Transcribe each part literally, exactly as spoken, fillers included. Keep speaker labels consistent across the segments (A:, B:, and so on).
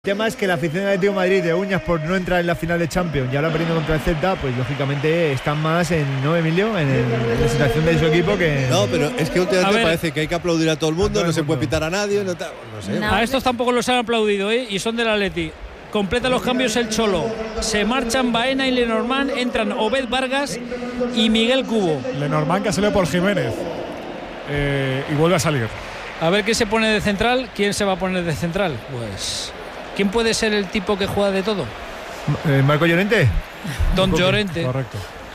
A: El tema es que la afición del Atlético de Madrid de uñas por no entrar en la final de Champions y ahora perdiendo contra el Celta, pues lógicamente están más en, ¿no, Emilio? En, el, en la situación de su equipo que...
B: No, pero es que últimamente parece que hay que aplaudir a todo el mundo, todo no el se mundo. puede pitar a nadie, no, no sé.
C: No. A estos tampoco los han aplaudido, ¿eh? Y son del Atleti. Completa los cambios el Cholo. Se marchan Baena y Lenormand, entran Obed Vargas y Miguel Cubo.
D: Lenormand que salió por Jiménez eh, y vuelve a salir.
C: A ver qué se pone de central. ¿Quién se va a poner de central? Pues... ¿Quién puede ser el tipo que juega de todo?
A: Eh, ¿Marco Llorente?
C: Don Llorente.
D: Correcto.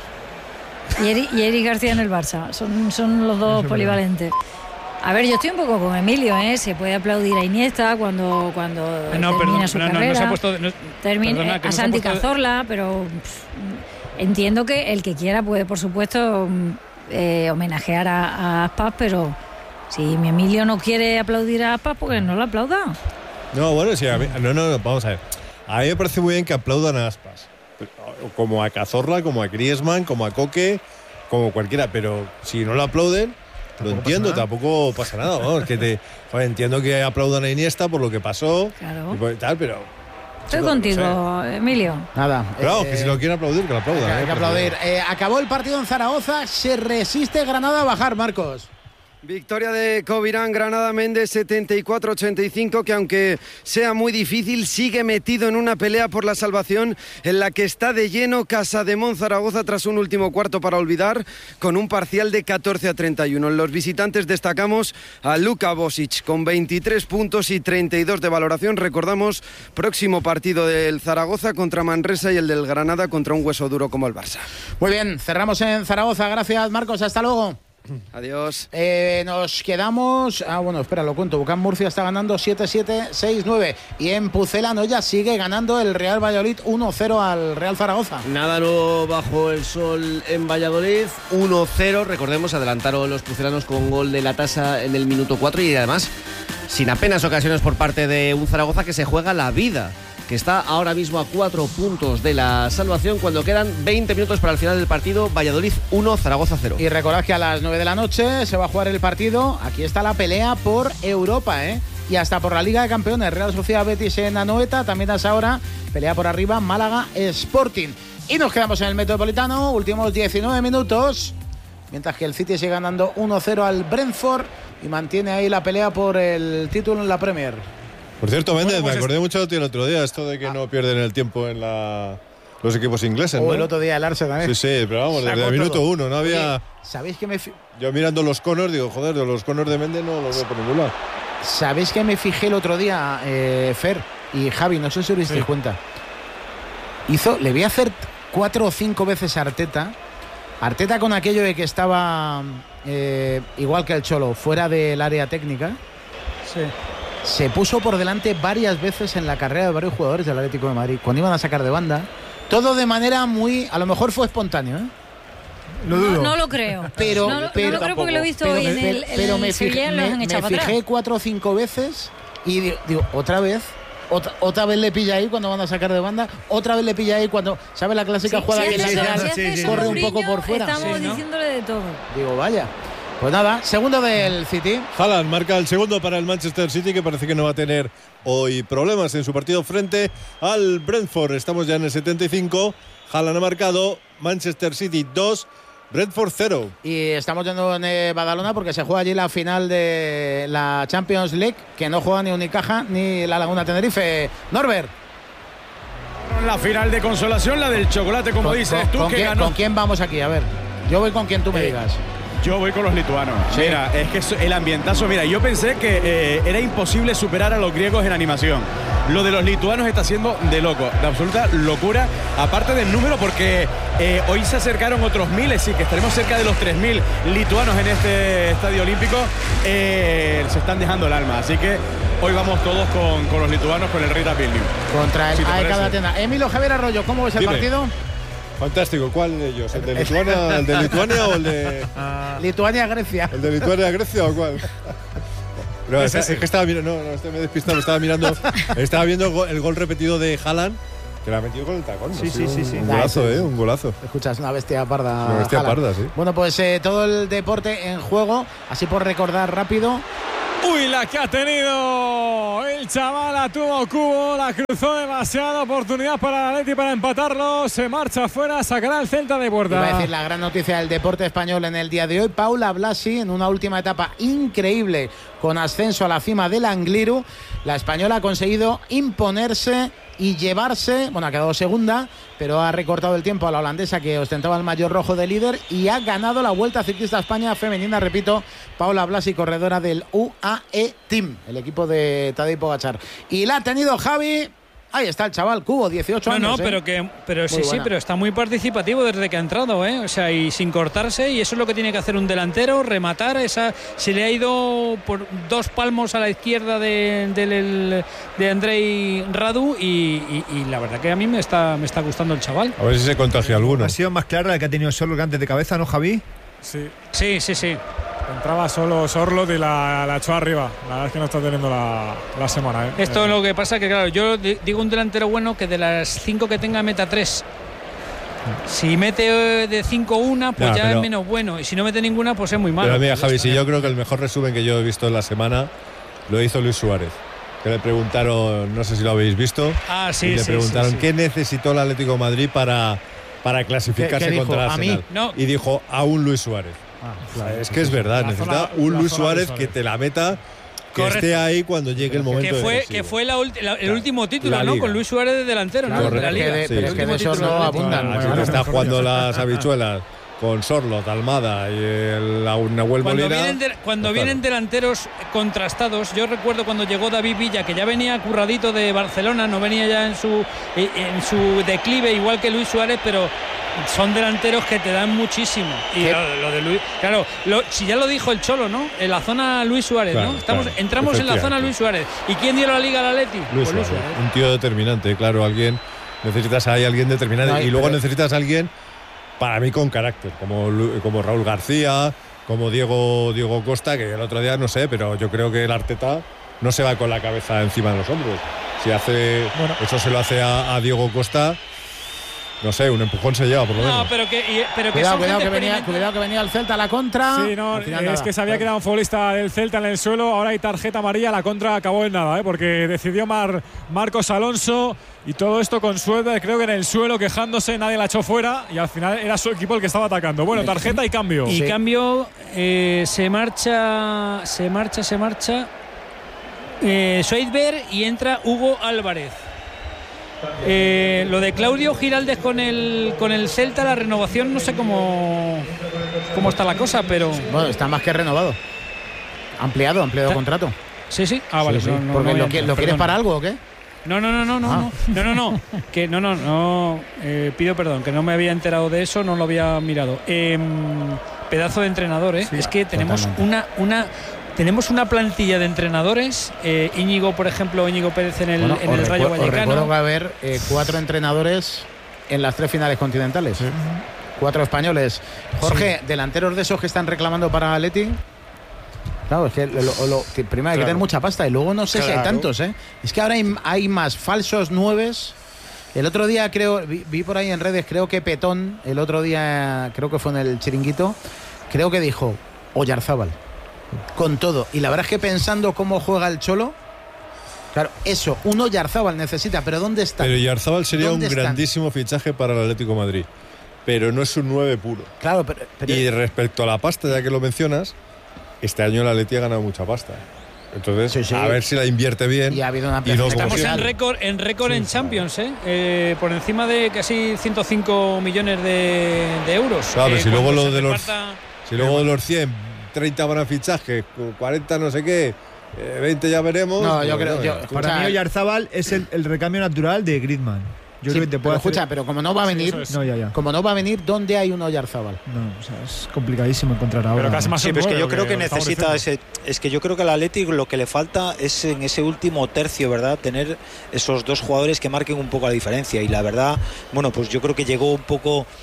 E: Y Eric, y Eric García en el Barça. Son, son los dos polivalentes. A ver, yo estoy un poco con Emilio, ¿eh? Se puede aplaudir a Iniesta cuando, cuando
C: no,
E: termina
C: perdón,
E: su
C: no,
E: carrera.
C: No, no se ha puesto, no,
E: termina,
C: perdona, que
E: a
C: no
E: Santi
C: se ha puesto...
E: Cazorla, pero pff, entiendo que el que quiera puede, por supuesto, eh, homenajear a, a Aspas, pero si mi Emilio no quiere aplaudir a Aspas, pues no lo aplauda.
B: No, bueno, sí, a mí, no, no, no, vamos a ver. A mí me parece muy bien que aplaudan a Aspas. Como a Cazorla, como a Griezmann, como a Coque, como cualquiera. Pero si no lo aplauden, lo entiendo, pasa tampoco pasa nada. Vamos, que te, joder, entiendo que aplaudan a Iniesta por lo que pasó.
E: Claro.
B: Y por, tal, pero...
E: Estoy
B: chico,
E: contigo,
B: no sé.
E: Emilio.
F: Nada.
B: Pero vamos,
F: eh,
B: que si lo quieren aplaudir, que lo aplaudan.
F: Hay que,
B: eh,
F: hay que aplaudir. Eh, acabó el partido en Zaragoza. Se resiste Granada a bajar, Marcos.
G: Victoria de Covirán, Granada Méndez setenta y cuatro a ochenta y cinco, que aunque sea muy difícil, sigue metido en una pelea por la salvación en la que está de lleno Casademón Zaragoza tras un último cuarto para olvidar, con un parcial de catorce a treinta y uno. En los visitantes destacamos a Luka Bosic con veintitrés puntos y treinta y dos de valoración. Recordamos, próximo partido del Zaragoza contra Manresa y el del Granada contra un hueso duro como el Barça.
F: Muy bien, cerramos en Zaragoza. Gracias, Marcos. Hasta luego.
G: Adiós.
F: Eh, nos quedamos... Ah, bueno, espera, lo cuento. Bucán Murcia está ganando siete siete, seis nueve. Y en Pucela-Noya sigue ganando el Real Valladolid uno cero al Real Zaragoza.
H: Nada nuevo bajo el sol en Valladolid. uno cero. Recordemos, adelantaron los pucelanos con gol de la tasa en el minuto cuatro y además sin apenas ocasiones por parte de un Zaragoza que se juega la vida, que está ahora mismo a cuatro puntos de la salvación cuando quedan veinte minutos para el final del partido. Valladolid uno, Zaragoza cero.
F: Y recordad que a las nueve de la noche se va a jugar el partido. Aquí está la pelea por Europa, ¿eh? Y hasta por la Liga de Campeones. Real Sociedad Betis en Anoeta, también a esa hora. Pelea por arriba, Málaga Sporting. Y nos quedamos en el Metropolitano, últimos diecinueve minutos. Mientras que el City sigue ganando uno cero al Brentford y mantiene ahí la pelea por el título en la Premier.
B: Por cierto, Méndez,
D: Bueno, pues
B: me acordé es... mucho de ti el otro día, esto de que ah. no pierden el tiempo en la... los equipos ingleses,
F: o
B: ¿no?
F: el otro día el Arsenal, ¿eh?
B: Sí, sí, pero vamos, desde el minuto uno, no había...
F: Oye, ¿sabéis que me fi...
B: Yo mirando los conos, digo, joder, de los conos de Méndez no los veo por ningún lado.
F: ¿Sabéis que me fijé el otro día, eh, Fer y Javi, no sé si os disteis sí. cuenta? Hizo, le vi hacer cuatro o cinco veces a Arteta. Arteta con aquello de que estaba, eh, igual que el Cholo, fuera del área técnica.
D: Sí.
F: Se puso por delante varias veces en la carrera de varios jugadores del Atlético de Madrid, cuando iban a sacar de banda. Todo de manera muy... A lo mejor fue espontáneo, ¿eh?
E: Lo dudo. No, no lo creo.
F: Pero,
E: no,
F: pero,
E: no lo creo porque lo he visto
F: pero,
E: hoy en el,
F: pero
E: el
F: me fijé, me, me fijé cuatro o cinco veces y digo, digo otra vez... Otra, otra vez le pilla ahí cuando van a sacar de banda, otra vez le pilla ahí cuando, ¿sabe la clásica sí, jugada
E: si
F: que
E: le
F: si corre un poco por fuera?
E: Estamos
F: sí, ¿no?
E: diciéndole de todo.
F: Digo, vaya. Pues nada, segundo del City.
B: Haaland marca el segundo para el Manchester City, que parece que no va a tener hoy problemas en su partido frente al Brentford. Estamos ya en el setenta y cinco. Haaland ha marcado, Manchester City dos, Brentford cero.
F: Y estamos yendo en eh, Badalona porque se juega allí la final de la Champions League, que no juega ni Unicaja ni la Laguna Tenerife. Norbert.
I: La final de consolación, la del chocolate, como
F: con,
I: dices
F: con,
I: tú,
F: con
I: que
F: quién,
I: ganó.
F: ¿Con quién vamos aquí? A ver, yo voy con quien tú me
I: eh,
F: digas.
I: Yo voy con los lituanos. Sí. Mira, es que el ambientazo, mira, yo pensé que eh, era imposible superar a los griegos en animación. Lo de los lituanos está siendo de loco, de absoluta locura, aparte del número, porque eh, hoy se acercaron otros miles, sí, que estaremos cerca de los tres mil lituanos en este estadio olímpico. Eh, se están dejando el alma, así que hoy vamos todos con, con los lituanos, con el Rita Vilnius.
F: Contra el A E K de Atenas. Emilio Javier Arroyo, ¿cómo ves el
B: Dime.
F: partido?
B: Fantástico, ¿cuál de ellos? ¿El de Lituania, el de Lituania o el de
F: Lituania-Grecia?
B: ¿El de Lituania-Grecia o cuál? No, es, es que estaba mirando, no, no, este me he despistado, estaba mirando, estaba viendo el gol repetido de Haaland, que lo ha metido con el tacón.
A: Sí, sí, sí, sí.
B: Un golazo, eh, un golazo.
F: Escuchas, una bestia parda.
B: Una bestia
F: Haaland.
B: parda, sí.
F: Bueno, pues eh, todo el deporte en juego, así por recordar rápido.
D: Uy, la que ha tenido el chaval, la tuvo Cubo, la cruzó demasiado, oportunidad para el Atleti para empatarlo, se marcha afuera, sacará el Celta de puerta.
F: Iba a decir la gran noticia del deporte español en el día de hoy, Paula Blasi en una última etapa increíble con ascenso a la cima del Angliru, la española ha conseguido imponerse y llevarse, bueno, ha quedado segunda, pero ha recortado el tiempo a la holandesa que ostentaba el maillot rojo de líder y ha ganado la Vuelta Ciclista a España femenina, repito, Paula Blasi, corredora del U A E Team, el equipo de Tadej Pogačar. Y la ha tenido Javi. Ahí está el chaval, Cubo, dieciocho
C: no,
F: años.
C: No,
F: ¿eh?
C: pero que pero sí,
F: buena.
C: sí, pero está muy participativo desde que ha entrado, ¿eh? O sea, y sin cortarse, y eso es lo que tiene que hacer un delantero, rematar. Esa se le ha ido por dos palmos a la izquierda de, de, de, de Andrei Radu y, y, y la verdad que a mí me está, me está gustando el chaval.
B: A ver si se contagia alguno.
A: Ha sido más clara la que ha tenido solo antes de cabeza, ¿no, Javi?
D: Sí.
C: Sí, sí, sí.
D: Entraba solo Sorlot y la, la echó arriba. La verdad es que no está teniendo la, la semana. ¿eh?
C: Esto es
D: eh.
C: lo que pasa, que claro, yo digo un delantero bueno que de las cinco que tenga meta tres. Si mete de cinco una, pues
B: Ya,
C: ya
B: pero,
C: es menos bueno. Y si no mete ninguna, pues es muy malo.
B: Pero mira,
C: Pues
B: Javi,
C: está,
B: si
C: ¿eh?
B: yo creo que el mejor resumen que yo he visto en la semana lo hizo Luis Suárez. Que le preguntaron, no sé si lo habéis visto,
C: Ah, sí,
B: y le
C: sí,
B: preguntaron
C: sí, sí.
B: qué necesitó el Atlético de Madrid para, para clasificarse
F: ¿Qué- qué dijo?
B: contra el
F: ¿A mí?
B: Arsenal.
C: No.
B: Y dijo, a un Luis Suárez.
F: Ah,
B: Claro, es que es verdad,
D: La
B: necesita
D: zona-
B: un
D: la
B: Luis
D: zona
B: Suárez
D: Luis
B: que
D: Suárez.
B: te la meta, que
C: Correcto.
B: esté ahí cuando llegue el momento
C: Que fue,
B: decisivo.
C: que fue la ulti- la- el
B: Claro.
C: último título,
B: La
C: ¿no?
B: Liga.
C: Con Luis Suárez de delantero, ¿no?
F: Claro,
C: De la
F: pero es que
C: Liga.
F: de-
B: Sí,
F: pero es
B: el
F: que de
C: último
F: esos
C: título
F: no
C: del
F: abundan.
B: Así
D: Bueno,
B: que está
D: mejor
B: jugando
D: día.
B: las habichuelas con Sorlot, Almada y el la- Nahuel
C: Cuando,
B: Molina.
C: vienen, de- cuando
B: pues
C: vienen
B: claro.
C: delanteros contrastados, yo recuerdo cuando llegó David Villa, que ya venía curradito de Barcelona, no venía ya en su en su declive igual que Luis Suárez, pero son delanteros que te dan muchísimo. Y
F: ¿Qué?
C: lo, lo de Luis, claro, lo- si ya lo dijo el Cholo, ¿no? En la zona Luis Suárez,
B: Claro,
C: ¿no? Estamos,
B: claro,
C: entramos en la zona
B: efectivamente.
C: Luis Suárez. ¿Y quién dio la liga al Atleti?
B: Luis
C: Pues
B: Suárez, un tío determinante, claro, alguien necesitas ahí alguien determinante
F: No hay-
B: y luego
F: pero-
B: necesitas a alguien para mí con carácter, como Lu- como Raúl García, como Diego Diego Costa, que el otro día no sé, pero yo creo que el Arteta no se va con la cabeza encima de los hombros. Si hace
D: Bueno.
B: eso se lo hace a, a Diego Costa, no sé, un empujón se lleva por lo menos.
C: No, pero que, y- pero que
F: Cuidado,
C: son
F: cuidado
C: gente
F: que, venía,
C: experimentada.
F: cuidado que venía el Celta a la contra.
D: Sí, no,
F: Al final
D: es
F: nada.
D: que se había quedado un futbolista del Celta en el suelo, ahora hay tarjeta amarilla, la contra acabó en nada, ¿eh? Porque decidió Mar, Marcos Alonso y todo esto con Suárez, creo que en el suelo quejándose, nadie la echó fuera y al final era su equipo el que estaba atacando. Bueno, tarjeta y cambio.
C: Y
F: Sí.
C: cambio, eh, se marcha, se marcha, se marcha eh, Soidberg y entra Hugo Álvarez. Eh, lo de Claudio Giraldes con el con el Celta, la renovación, no sé cómo, cómo está la cosa, pero
F: Bueno, está más que renovado. Ampliado, ampliado
C: ¿Está?
F: contrato.
C: sí, sí. Ah, vale.
F: Sí, sí.
C: no, no,
F: Porque
C: no
F: lo,
C: había-
F: que- ¿lo quieres
C: perdón.
F: para algo o qué?
C: No, no, no, no, no,
F: Ah.
C: no, no, no, no, que no, no, no, eh, pido perdón, que no me había enterado de eso, no lo había mirado. Eh, pedazo de entrenador, ¿eh?
F: Sí,
C: es que tenemos
F: totalmente.
C: una, una, tenemos una plantilla de entrenadores. eh, Íñigo, por ejemplo, Íñigo Pérez en el,
F: Bueno,
C: en
F: os
C: el Rayo
F: recu- os recuerdo que
C: Vallecano.
F: va a haber eh, cuatro entrenadores en las tres finales continentales. Cuatro españoles. Jorge, delanteros de esos que están reclamando para Atleti. Claro, es que lo- lo- lo- que primero hay que
B: Claro.
F: tener mucha pasta y luego no sé si hay
B: Claro.
F: tantos, ¿eh? Es que ahora hay, hay más falsos nueves. El otro día creo, vi, vi por ahí en redes, creo que Petón, el otro día, creo que fue en el Chiringuito, creo que dijo Oyarzábal. Con todo. Y la verdad es que pensando cómo juega el Cholo, claro, eso, un Oyarzábal necesita, pero ¿dónde está?
B: Pero Yarzábal sería un
F: ¿Dónde están?
B: grandísimo fichaje para el Atlético de Madrid, pero no es un nueve puro.
F: Claro, pero, pero-
B: Y respecto a la pasta, ya que lo mencionas, este año el Atleti ha ganado mucha pasta. Entonces,
F: Sí, sí.
B: a ver si la invierte bien.
F: y ha habido una
B: y no como
C: Estamos en
B: siempre.
C: récord, en récord en Champions, ¿eh? Eh, por encima de casi ciento cinco millones de, de euros.
B: Claro, pero
C: Eh,
B: si luego
C: cuando
B: lo
C: se
B: de los-
C: reparta-
B: Si luego de los cien, treinta van a fichaje, cuarenta no sé qué, eh, veinte ya veremos.
F: No, yo
B: pues,
F: creo- yo-
B: ya.
A: Para
F: Escucha,
A: mí Oyarzábal es el, el recambio natural de Griezmann. Yo
F: Sí,
A: creo que te
F: pero
A: puede
F: escucha,
A: hacer...
F: pero como no va a venir,
D: eso es.
A: No, ya, ya.
F: como no va a venir, ¿dónde hay un Oyarzábal?
A: No, o sea, es complicadísimo encontrar ahora.
D: Pero casi más
J: Sí,
D: un
J: pero es que
D: nueve,
J: yo creo
D: lo
J: que
D: lo estamos
J: necesita
D: diciendo.
J: ese. Es que yo creo que al Atlético lo que le falta es en ese último tercio, ¿verdad? Tener esos dos jugadores que marquen un poco la diferencia. Y la verdad, bueno, pues yo creo que llegó un poco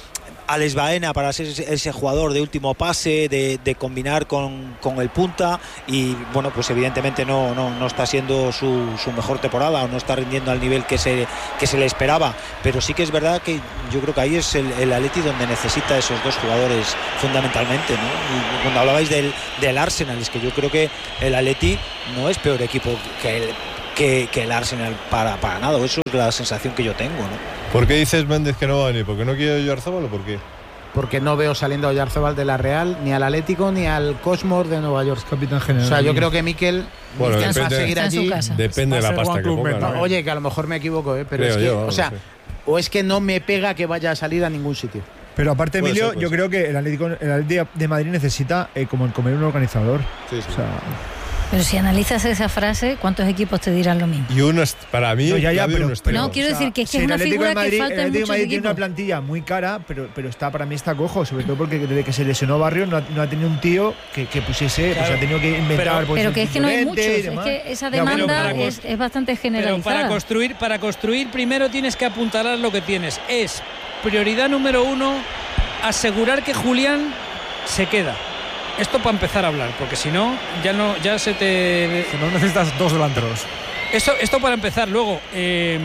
J: Alex Baena para ser ese jugador de último pase, de, de combinar con, con el punta, y bueno, pues evidentemente no, no, no está siendo su, su mejor temporada, o no está rindiendo al nivel que se, que se le esperaba, pero sí que es verdad que yo creo que ahí es el, el Atleti donde necesita esos dos jugadores fundamentalmente, ¿no? Y cuando hablabais del, del Arsenal, es que yo creo que el Atleti no es peor equipo que el, que, que el Arsenal para, para nada, eso es la sensación que yo tengo, ¿no?
B: ¿Por qué dices, Méndez, que no va a venir? ¿Porque no quiere Oyarzabal o por qué?
F: Porque no veo saliendo a Oyarzabal de la Real, ni al Atlético, ni al Cosmos de Nueva York.
A: Capitán general.
F: O sea, yo creo que Mikel
B: bueno,
F: va
B: depende,
F: a seguir allí.
B: Depende de la pasta que ponga, ¿no?
F: No, oye, que a lo mejor me equivoco, ¿eh? Pero
B: creo
F: es que,
B: yo,
F: o sea,
B: sí.
F: o es que no me pega que vaya a salir a ningún sitio.
A: Pero aparte,
B: Puede
A: Emilio,
B: ser, puede
A: yo
B: ser.
A: creo que el Atlético, el Atlético de Madrid necesita eh, como el comer un organizador.
B: Sí, sí.
A: O sea,
E: Pero si analizas esa frase, ¿cuántos equipos te dirán lo mismo?
B: Y uno, es- para mí,
A: No, ya, ya,
B: clave
A: pero-
B: un extremo.
E: No, quiero decir que es que
A: si
E: es
A: el
E: una
A: Atlético de
E: figura
A: Madrid,
E: que
A: el
E: falta en
A: Atlético de
E: muchos
A: Madrid tiene una
E: equipos.
A: plantilla muy cara, pero, pero está para mí está cojo, sobre todo porque desde que se lesionó Barrios no ha, no ha tenido un tío que, que pusiese,
C: Claro.
A: pues ha tenido que inventar.
C: Pero-
A: pues,
E: Pero
A: el
E: que es que no hay
A: suplente
E: muchos,
A: y
E: es
A: demás.
E: que esa
A: Ya, bueno,
E: demanda
C: pero-
E: es, es bastante
C: Pero
E: generalizada.
C: para construir, para construir primero tienes que apuntalar lo que tienes. Es prioridad número uno asegurar que Julián se queda. Esto para empezar a hablar, porque si no, ya no, ya se te.
D: Si no necesitas dos delanteros.
C: Esto, esto para empezar. Luego, eh,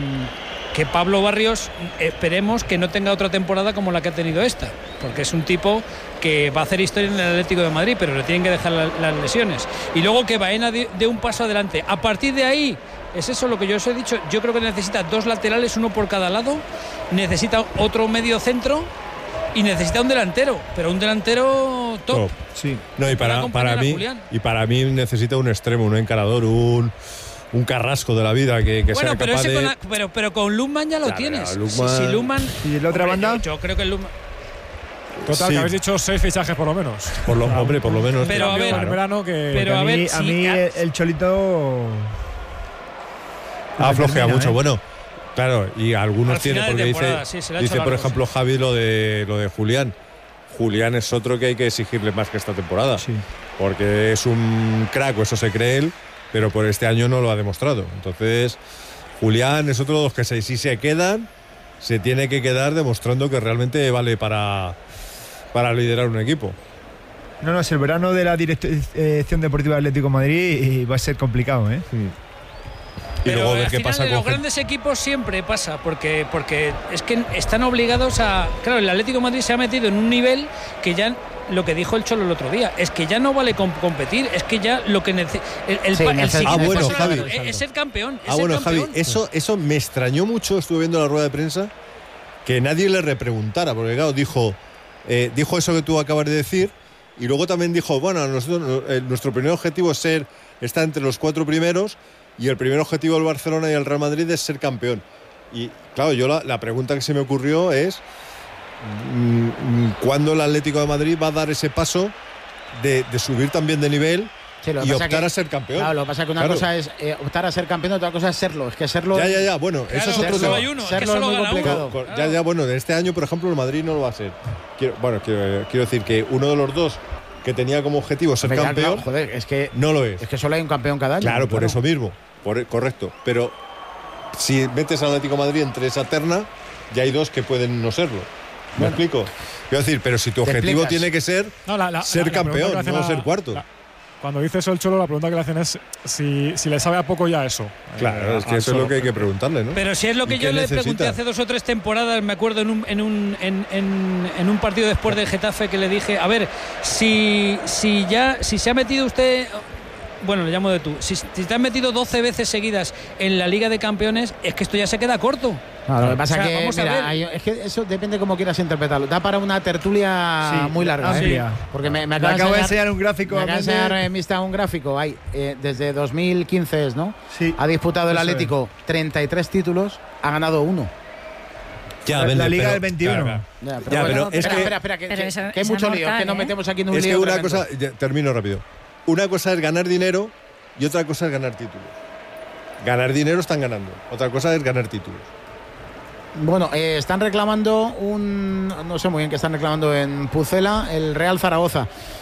C: que Pablo Barrios, esperemos que no tenga otra temporada como la que ha tenido esta, porque es un tipo que va a hacer historia en el Atlético de Madrid, pero le tienen que dejar la, las lesiones. Y luego que Baena dé de un paso adelante. A partir de ahí, es eso lo que yo os he dicho. Yo creo que necesita dos laterales, uno por cada lado. Necesita otro medio centro y necesita un delantero, pero un delantero top.
B: Top.
A: Sí.
B: No, y
C: Para
B: para,
C: acompañar
B: para
C: a
B: mí
C: Julián.
B: y para mí necesita un extremo, un encarador, un, un Carrasco de la vida que, que
C: Bueno,
B: sea
C: pero,
B: capaz
C: ese
B: de...
C: con la- pero, pero con Lundman ya lo
B: Claro,
C: tienes.
B: Lundman-
C: Si, si Lundman,
A: ¿Y la otra
C: hombre,
A: banda?
C: Yo, yo creo que el Lundman.
D: Total,
B: Sí.
D: que habéis dicho seis fichajes por lo menos.
B: Por lo, hombre, por lo menos.
C: Pero, a ver,
D: En verano que.
C: pero
A: a
C: a
A: mí,
C: ver,
A: a
C: si-
A: mí
C: a-
A: el Cholito
B: Ah, flojea
A: termina,
B: mucho.
A: ¿eh?
B: Bueno, claro, y algunos
C: Al
B: tiene,
C: final de
B: porque dice,
C: temporada, sí, se le ha hecho
B: dice por
C: largo,
B: ejemplo, Javi lo de, lo de Julián. Julián es otro que hay que exigirle más que esta temporada.
A: Sí.
B: Porque es un crack, o eso se cree él, pero por este año no lo ha demostrado. Entonces, Julián es otro de los que se- si se quedan, se tiene que quedar demostrando que realmente vale para, para liderar un equipo.
A: No, no, es el verano de la Dirección Deportiva del Atlético de Madrid y va a ser complicado, ¿eh?
B: Y
C: Pero
B: luego ver
C: al
B: qué
C: final
B: pasa
C: de
B: con
C: los
B: gente-
C: grandes equipos siempre pasa, porque, porque es que están obligados a. Claro, el Atlético de Madrid se ha metido en un nivel que ya. Lo que dijo el Cholo el otro día, es que ya no vale com- competir, es que ya lo que necesita. El, el,
F: Sí,
C: pa- el
F: necesita-
C: siguiente
B: Ah, bueno,
C: paso
B: Javi.
C: es, es ser campeón. Es
B: Ah,
C: ser
B: bueno, Javi,
C: campeón.
B: eso, eso me extrañó mucho, estuve viendo la rueda de prensa, que nadie le repreguntara, porque claro, dijo, eh, dijo eso que tú acabas de decir, y luego también dijo, bueno, nosotros, eh, nuestro primer objetivo es ser, estar entre los cuatro primeros, y el primer objetivo del Barcelona y el Real Madrid es ser campeón. Y claro, yo la, la pregunta que se me ocurrió es, mm, ¿cuándo el Atlético de Madrid va a dar ese paso de, de subir también de nivel
F: Sí, lo que
B: y
F: pasa
B: optar
F: que-
B: a ser campeón?
F: Claro, lo que pasa es que una
B: Claro.
F: cosa es eh, optar a ser campeón, otra cosa es serlo. Es que serlo.
B: Ya, ya, ya, bueno,
C: Claro,
B: eso es otro
C: solo
B: tema.
C: hay uno, es que
F: Serlo es
C: solo
F: muy
C: gana uno.
F: complicado.
B: Con-
C: Claro.
B: Ya, ya, bueno, de este año, por ejemplo, el Madrid no lo va a ser. Quiero, bueno, quiero, quiero decir que uno de los dos que tenía como objetivo ser
F: Hombre, ya,
B: campeón,
F: claro, joder, es que,
B: no lo es.
F: es que solo hay un campeón cada año.
B: Claro, por eso mismo. Por, correcto. Pero si metes al Atlético de Madrid entre esa terna, ya hay dos que pueden no serlo. ¿Me
F: Bueno.
B: explico? Quiero decir, pero si tu
F: Te
B: objetivo
F: explicas.
B: tiene que ser
D: No, la- la-
B: ser
D: la- la pregunta
B: campeón,
D: que hace
B: no
D: la-
B: ser cuarto.
D: la- Cuando dice eso el Cholo, la pregunta que le hacen es si, si le sabe a poco ya eso.
B: Claro,
D: Eh,
B: es que
D: al
B: eso es lo
D: Cholo.
B: que hay que preguntarle, ¿no?
C: Pero si es lo que
B: ¿Y
C: yo
B: qué
C: le
B: necesita?
C: pregunté hace dos o tres temporadas, me acuerdo en un, en un, en, en- en un partido después del Getafe que le dije, a ver, si, si ya si se ha metido usted, bueno, le llamo de tú, si, si te has metido doce veces seguidas en la Liga de Campeones, es que esto ya se queda corto.
F: No, lo que pasa
C: O sea,
F: es que,
C: vamos a
F: mira,
C: ver.
F: hay- es que eso depende cómo quieras interpretarlo. Da para una tertulia
A: Sí,
F: muy larga, ¿eh?
A: amplia.
F: Porque me, me
A: Me
F: acaba
A: acabo de
F: enseñar-
A: enseñar un gráfico.
F: Me
A: a
F: acaba de
A: Méndez.
F: enseñar eh, Mista un gráfico. Hay, eh, desde dos mil quince es, ¿no?
A: Sí.
F: Ha disputado el
A: Eso
F: Atlético treinta y tres títulos, ha ganado uno.
B: Ya,
A: La-
B: vende,
A: la Liga
B: pero-
A: del veintiuno.
B: claro,
F: Ya,
B: Ya, pero
F: bueno,
B: es
F: espera,
B: que-
F: espera, espera, que,
E: Pero
F: que-
E: eso-
F: que hay
E: eso
F: mucho
E: es
F: lío,
E: mortal,
F: que nos
E: ¿eh?
F: metemos aquí en un
B: Es
F: lío
B: que una
F: tremendo.
B: cosa, ya, termino rápido. Una cosa es ganar dinero y otra cosa es ganar títulos. Ganar dinero están ganando. Otra cosa es ganar títulos.
F: Bueno, eh, están reclamando un. No sé muy bien qué están reclamando en Pucela, el Real Zaragoza.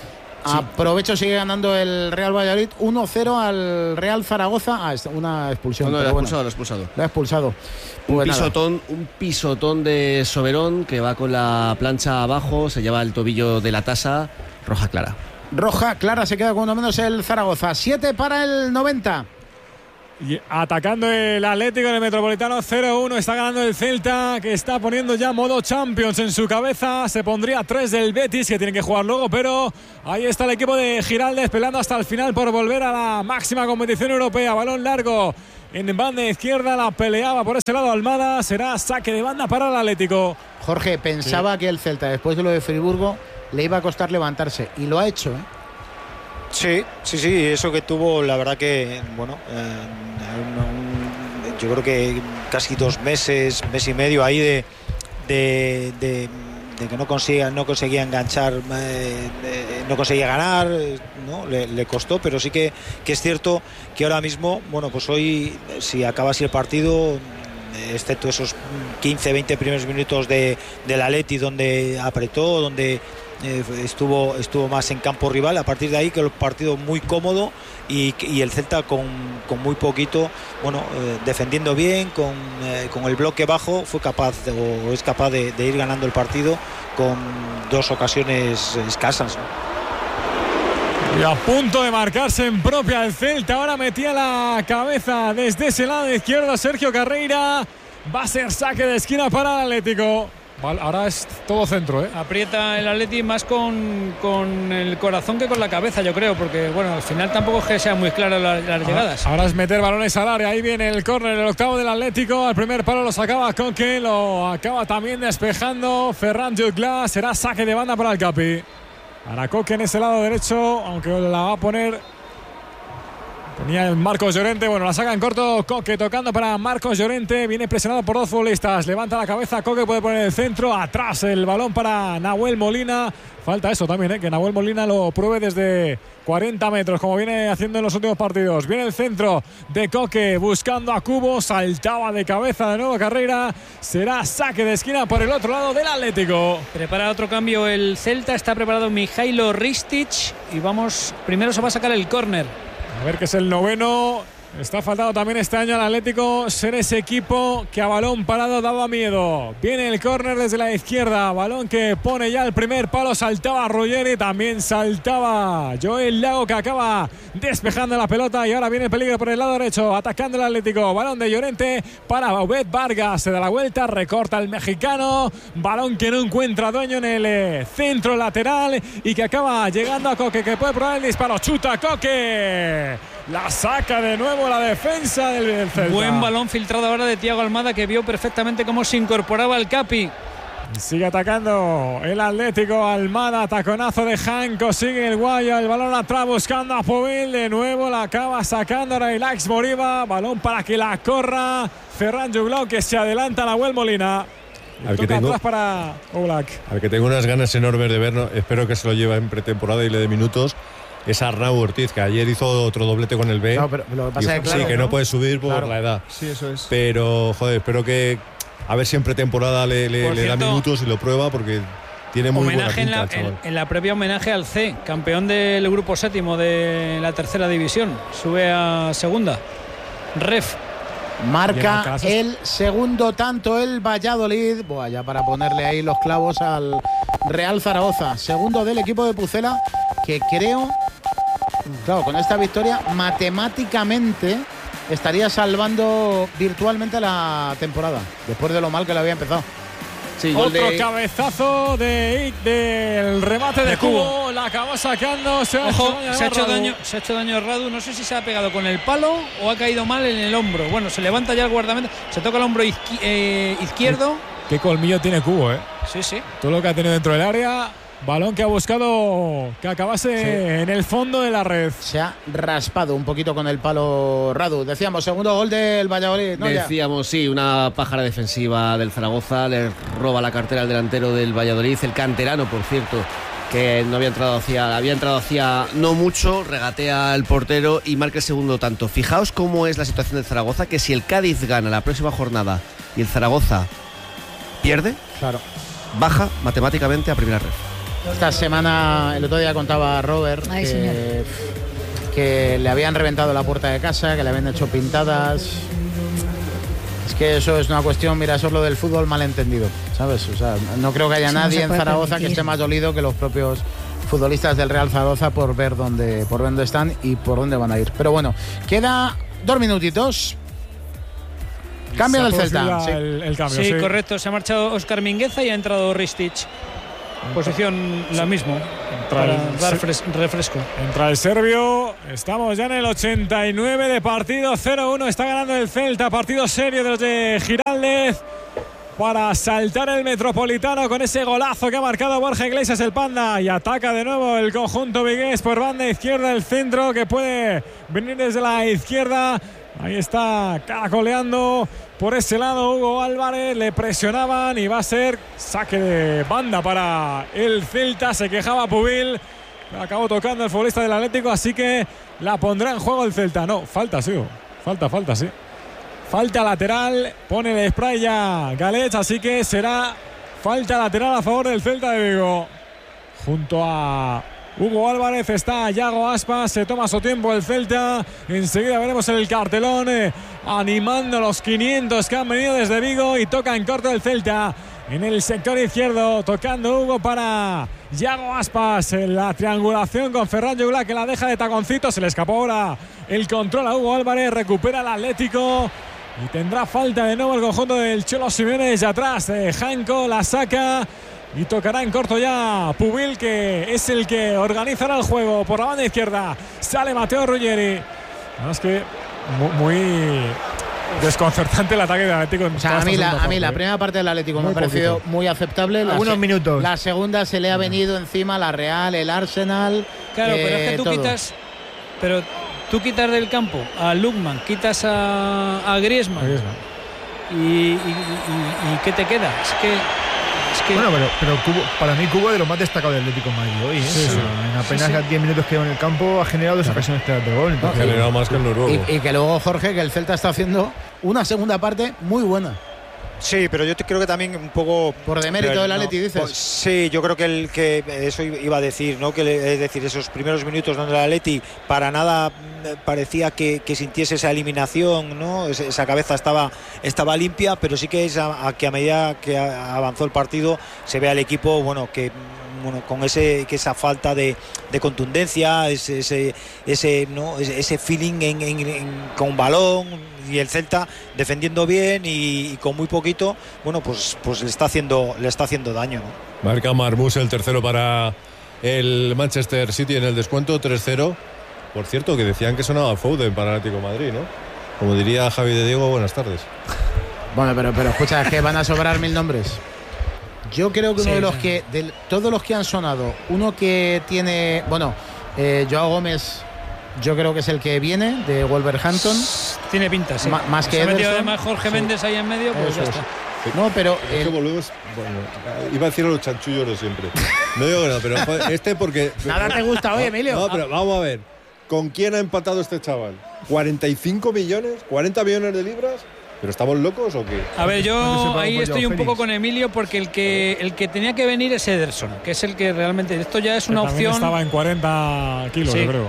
F: Sí. Aprovecho, sigue ganando el Real Valladolid uno cero al Real Zaragoza. Ah, una expulsión.
H: No, no, lo ha
F: bueno,
H: expulsado, lo ha expulsado.
F: Lo ha expulsado.
H: Un
F: Pues
H: pisotón, un pisotón de Soberón que va con la plancha abajo, se lleva el tobillo de la tasa, roja clara.
F: Roja clara, se queda con uno menos el Zaragoza. siete para el noventa.
D: Y atacando el Atlético en el Metropolitano cero uno, está ganando el Celta, que está poniendo ya modo Champions en su cabeza. Se pondría tres del Betis, que tiene que jugar luego, pero ahí está el equipo de Giraldez peleando hasta el final por volver a la máxima competición europea. Balón largo en banda izquierda, la peleaba por ese lado Almada. Será saque de banda para el Atlético.
F: Jorge, pensaba sí. que el Celta, después de lo de Friburgo, le iba a costar levantarse, y lo ha hecho, ¿eh?
J: Sí, sí, sí, eso que tuvo, la verdad que, bueno, eh, un, un, yo creo que casi dos meses, mes y medio ahí de, de, de, de que no conseguía, no conseguía enganchar, eh, de, no conseguía ganar, ¿no? Le, le costó, pero sí que, que es cierto que ahora mismo, bueno, pues hoy, si acaba así el partido, excepto esos quince, veinte primeros minutos de, del Atleti donde apretó, donde Eh, estuvo estuvo más en campo rival, a partir de ahí que el partido muy cómodo y, y el Celta con, con muy poquito, bueno, eh, defendiendo bien, con, eh, con el bloque bajo, fue capaz de, o es capaz de, de ir ganando el partido con dos ocasiones escasas, ¿no?
D: Y a punto de marcarse en propia el Celta, ahora metía la cabeza desde ese lado izquierdo Sergio Carreira, va a ser saque de esquina para el Atlético. Ahora es todo centro, ¿eh?
C: Aprieta el Atleti más con, con el corazón que con la cabeza, yo creo, porque bueno, al final tampoco es que sean muy claras las, las llegadas.
D: Ahora es meter balones al área, ahí viene el córner, el octavo del Atlético, al primer palo lo sacaba Coque, lo acaba también despejando Ferran Jutgla, será saque de banda para el Capi. Para Coque en ese lado derecho, aunque la va a poner... Tenía el Marcos Llorente, bueno, la saca en corto Coque tocando para Marcos Llorente, viene presionado por dos futbolistas, levanta la cabeza Coque, puede poner el centro, atrás el balón para Nahuel Molina, falta eso también, ¿eh? Que Nahuel Molina lo pruebe desde cuarenta metros como viene haciendo en los últimos partidos. Viene el centro de Coque buscando a Cubo, saltaba de cabeza de nuevo Carreira, será saque de esquina por el otro lado del Atlético.
C: Prepara otro cambio el Celta, está preparado Mijailo Ristic y vamos, primero se va a sacar el córner.
D: A ver que es el noveno. Está faltando también este año al Atlético ser ese equipo que a balón parado daba miedo. Viene el córner desde la izquierda. Balón que pone ya el primer palo. Saltaba Ruggeri. También saltaba Joel Lago, que acaba despejando la pelota. Y ahora viene el peligro por el lado derecho. Atacando el Atlético. Balón de Llorente para Obed Vargas. Se da la vuelta. Recorta el mexicano. Balón que no encuentra dueño en el centro lateral. Y que acaba llegando a Coque, que puede probar el disparo. Chuta Coque. La saca de nuevo la defensa del Celta.
C: Buen balón filtrado ahora de Thiago Almada, que vio perfectamente cómo se incorporaba el Capi.
D: Sigue atacando el Atlético. Almada, taconazo de Janko, sigue el Guaya, el balón atrás buscando a Pubil, de nuevo la acaba sacando Relax Moriba, balón para que la corra Ferran Jutgla, que se adelanta a Nahuel Molina.
B: Al que, tengo,
D: para Oblak.
B: al que tengo unas ganas enormes de ver, ¿no? Espero que se lo lleve en pretemporada y le dé minutos. Es Arnau Ortiz, que ayer hizo otro doblete con el B.
F: No, pero lo que pasa
B: y,
F: es que, claro,
B: sí, que
F: ¿no?
B: no puede subir por
F: claro.
B: la edad.
A: Sí, eso es.
B: Pero, joder, espero que a ver si en pretemporada le, le, le da minutos y lo prueba, porque tiene muy
C: homenaje
B: buena pinta,
C: en, la, en, en la previa homenaje al C, campeón del grupo séptimo de la tercera división. Sube a segunda. Ref.
F: Marca el segundo tanto el Valladolid. Buah, ya para ponerle ahí los clavos al Real Zaragoza. Segundo del equipo de Pucela, que creo... Claro, con esta victoria matemáticamente estaría salvando virtualmente la temporada, después de lo mal que le había empezado.
D: Sí, otro de... cabezazo de, del remate de, de Cubo. Cubo, la acabó sacando. Se,
C: Ojo, se, ha hecho daño, se ha hecho daño Radu, no sé si se ha pegado con el palo o ha caído mal en el hombro. Bueno, se levanta ya el guardameta, se toca el hombro izqui eh, izquierdo.
D: Qué colmillo tiene Cubo, ¿eh?
C: Sí, sí.
D: Todo lo que ha tenido dentro del área. Balón que ha buscado que acabase sí. en el fondo de la red.
F: Se ha raspado un poquito con el palo Radu. Decíamos, segundo gol del Valladolid, ¿no?
H: Decíamos, sí, una pájara defensiva del Zaragoza. Le roba la cartera al delantero del Valladolid. El canterano, por cierto, que no había entrado hacia, había entrado hacia no mucho. Regatea el portero y marca el segundo tanto. Fijaos cómo es la situación del Zaragoza, que si el Cádiz gana la próxima jornada y el Zaragoza pierde,
F: claro,
H: baja matemáticamente a primera red.
F: Esta semana, el otro día contaba Robert
E: Ay,
F: que, que le habían reventado la puerta de casa, que le habían hecho pintadas. Es que eso es una cuestión, mira, eso es lo del fútbol malentendido, ¿sabes? O sea, no creo que haya
E: Eso no
F: nadie
E: se
F: en
E: puede
F: Zaragoza
E: permitir.
F: que esté más dolido que los propios futbolistas del Real Zaragoza por ver dónde, por dónde están y por dónde van a ir. Pero bueno, queda dos minutitos. Cambio
D: Se ha
F: del Celta.
D: producido
F: Sí.
D: El, el cambio,
C: Sí,
D: sí.
C: correcto. Se ha marchado Óscar Mingueza y ha entrado Ristich. Posición la misma.
D: Entra
C: Para
D: el-
C: dar
D: sí.
C: fres- refresco.
D: Entra el serbio, estamos ya en el ochenta y nueve de partido, cero uno, está ganando el Celta, partido serio de los de Giraldez para saltar el Metropolitano con ese golazo que ha marcado Borja Iglesias, el Panda, y ataca de nuevo el conjunto vigués por banda izquierda, el centro que puede venir desde la izquierda. Ahí está caracoleando por ese lado Hugo Álvarez, le presionaban y va a ser saque de banda para el Celta. Se quejaba Pubil, acabó tocando el futbolista del Atlético, así que la pondrá en juego el Celta. No, falta, sí, falta, falta, sí. Falta lateral, pone el spray ya Galech, así que será falta lateral a favor del Celta de Vigo. Junto a Hugo Álvarez está Yago Aspas, se toma su tiempo el Celta. Enseguida veremos el cartelón eh, animando los quinientos que han venido desde Vigo y toca en corto el Celta. En el sector izquierdo, tocando Hugo para Yago Aspas. En la triangulación con Ferran Juglar que la deja de taconcito. Se le escapó ahora el control a Hugo Álvarez. Recupera el Atlético. Y tendrá falta de nuevo el conjunto del Cholo Simeone desde atrás. Eh, Janko la saca. Y tocará en corto ya Pubil, que es el que organizará el juego por la banda izquierda. Sale Mateo Ruggeri. No, es que muy, muy desconcertante el ataque del Atlético.
F: O sea, a mí, la, a mí la
D: parte,
F: primera parte del Atlético me
D: Muy
F: ha parecido
D: poquito.
F: muy aceptable. La
A: Algunos
F: se-
A: minutos.
F: La segunda se le ha venido encima la Real, el Arsenal.
C: Claro, pero es
F: eh,
C: que tú
F: todo.
C: quitas. Pero tú quitas del campo a Lukman, quitas a, a Griezmann.
D: Griezmann.
C: Y, y, y- y- ¿y qué te queda? Es que. Es que
A: Bueno, pero, pero Cubo, para mí Cubo es de lo más destacado del Atlético de Madrid hoy. ¿eh?
D: Sí, sí.
A: En apenas
C: Sí, sí.
A: diez minutos que lleva en el campo ha generado dos ocasiones claras de gol.
B: Ha
A: Entonces,
B: generado más que el noruego.
F: Y, y que luego, Jorge, que el Celta está haciendo una segunda parte muy buena.
J: Sí, pero yo te- creo que también un poco
F: Por demérito
J: pero
F: del
J: no,
F: Atleti, dices.
J: pues, sí, yo creo que, el, que eso iba a decir, ¿no? Que le- es decir, esos primeros minutos donde el Atleti para nada mm, parecía que, que sintiese esa eliminación, ¿no? Esa, esa cabeza estaba, estaba limpia, pero sí que es a, a que a medida que a- avanzó el partido se ve al equipo, bueno, que bueno, con ese que esa falta de, de contundencia, ese ese, ese, ¿no? ese, ese feeling en, en- en- con balón, y el Celta defendiendo bien y, y con muy poquito, bueno, pues pues le está haciendo le está haciendo daño, ¿no?
B: Marca Marmús el tercero para el Manchester City en el descuento tres cero. Por cierto, que decían que sonaba Foden para el Atlético de Madrid, ¿no? Como diría Javi de Diego, buenas tardes.
F: Bueno, pero, pero escucha, es que van a sobrar mil nombres. Yo creo que uno
C: Sí,
F: de los
C: sí.
F: que, de todos los que han sonado, uno que tiene, bueno, eh, Joao Gómez, yo creo que es el que viene de Wolverhampton.
C: tiene pinta, sí.
F: Ma- más que
C: Se ha metido
F: Ederson.
C: además Jorge
F: Sí.
C: Méndez ahí en medio, pues
F: Eso
C: ya
F: es.
C: está.
F: No, pero
B: Es que
F: el-
B: volvemos. Bueno, iba a decir a los chanchullos de siempre. No digo que no, pero joder, este porque.
F: nada te gusta hoy, Emilio.
B: No, pero vamos a ver. ¿Con quién ha empatado este chaval? ¿cuarenta y cinco millones? ¿cuarenta millones de libras? ¿Pero estamos locos o qué?
C: A ver,
A: ¿Cuánto se
C: yo
A: pagó
C: ahí
A: por
C: estoy
A: Joao
C: un poco
A: Félix?
C: con Emilio porque el que el que tenía que venir es Ederson, que es el que realmente esto ya es
D: que
C: una
D: también
C: opción.
D: estaba en cuarenta kilos,
C: Sí.
D: yo creo.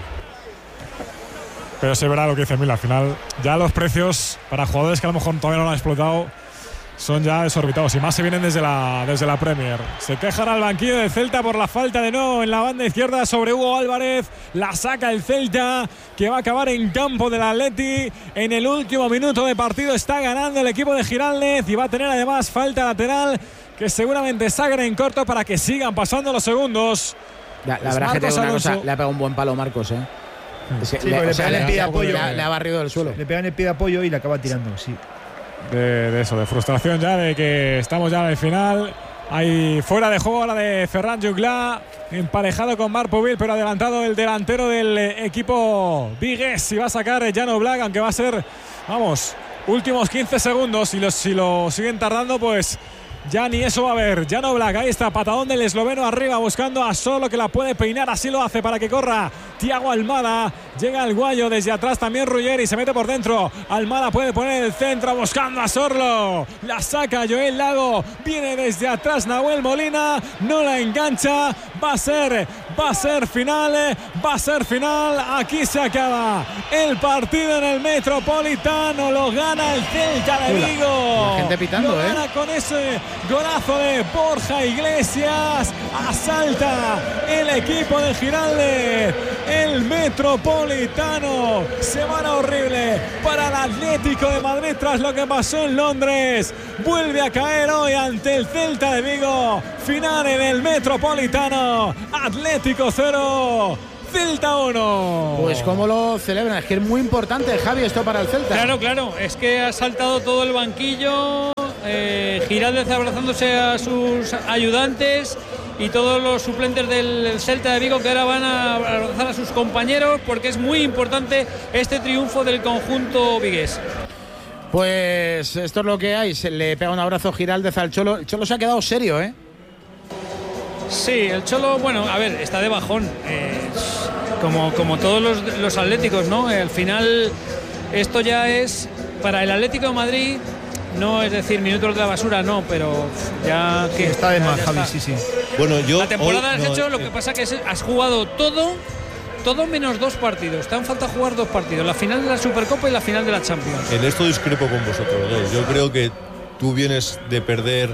D: Pero se verá lo que dice Emilio. Al final, ya los precios para jugadores que a lo mejor todavía no lo han explotado son ya desorbitados. Y más se vienen desde la, desde la Premier. Se quejará el banquillo del Celta por la falta de no en la banda izquierda sobre Hugo Álvarez. La saca el Celta, que va a acabar en campo del Atleti. En el último minuto de partido está ganando el equipo de Giraldez y va a tener además falta lateral que seguramente sangre en corto para que sigan pasando los segundos.
F: la, la
D: es
F: verdad es que te
D: Marcos
F: digo una cosa,
D: Alonso.
F: le ha pegado un buen palo Marcos, ¿eh? Es que
A: Sí, porque le pegan el pie de apoyo.
F: le ha- le ha barrido del suelo.
A: le pegan el pie de apoyo y le acaba tirando, sí.
D: De, de eso, de frustración ya, de que estamos ya en el final. Hay fuera de juego ahora de Ferran Juglar, emparejado con Marc Pubil, pero adelantado el delantero del eh, equipo vigués. Y va a sacar Jan Oblak, aunque va a ser, vamos, últimos quince segundos. Y los, si lo siguen tardando, pues ya ni eso va a haber. Jan Oblak, ahí está, patadón del esloveno arriba buscando a Solo, que la puede peinar, así lo hace para que corra Thiago Almada. Llega el guayo desde atrás también Ruggeri, se mete por dentro. Almada puede poner el centro buscando a Sorlo, la saca Joel Lago, viene desde atrás Nahuel Molina, no la engancha. Va a ser, va a ser final, va a ser final. Aquí se acaba el partido en el Metropolitano, lo gana el Celta de Vigo.
F: La gente pitando,
D: lo
F: ¿eh?
D: gana con ese golazo de Borja Iglesias. Asalta el equipo de Giraldez el Metropolitano. Semana horrible para el Atlético de Madrid tras lo que pasó en Londres. Vuelve a caer hoy ante el Celta de Vigo. Final en el Metropolitano. Atlético cero, Celta uno.
F: Pues cómo lo celebran, es que es muy importante, Javi, esto para el Celta.
C: Claro, claro, es que ha saltado todo el banquillo, eh, Giraldez abrazándose a sus ayudantes y todos los suplentes del Celta de Vigo que ahora van a abrazar a sus compañeros porque es muy importante este triunfo del conjunto vigués.
F: Pues esto es lo que hay, se le pega un abrazo Giraldez al Cholo. El Cholo se ha quedado serio, ¿eh?
C: Sí, el Cholo, bueno, a ver, está de bajón, eh, como, como todos los, los atléticos, ¿no? Al final, esto ya es para el Atlético de Madrid, no es decir minutos de la basura, no, pero ya que
A: está de más,
C: ya
A: Javi,
C: está.
A: sí, sí.
B: Bueno, yo
C: la temporada
B: hoy,
C: has
B: no,
C: hecho,
B: eh,
C: lo que pasa que es, has jugado todo, todo menos dos partidos. Te han falta jugar dos partidos, la final de la Supercopa y la final de la Champions.
B: En esto discrepo con vosotros dos. Yo creo que tú vienes de perder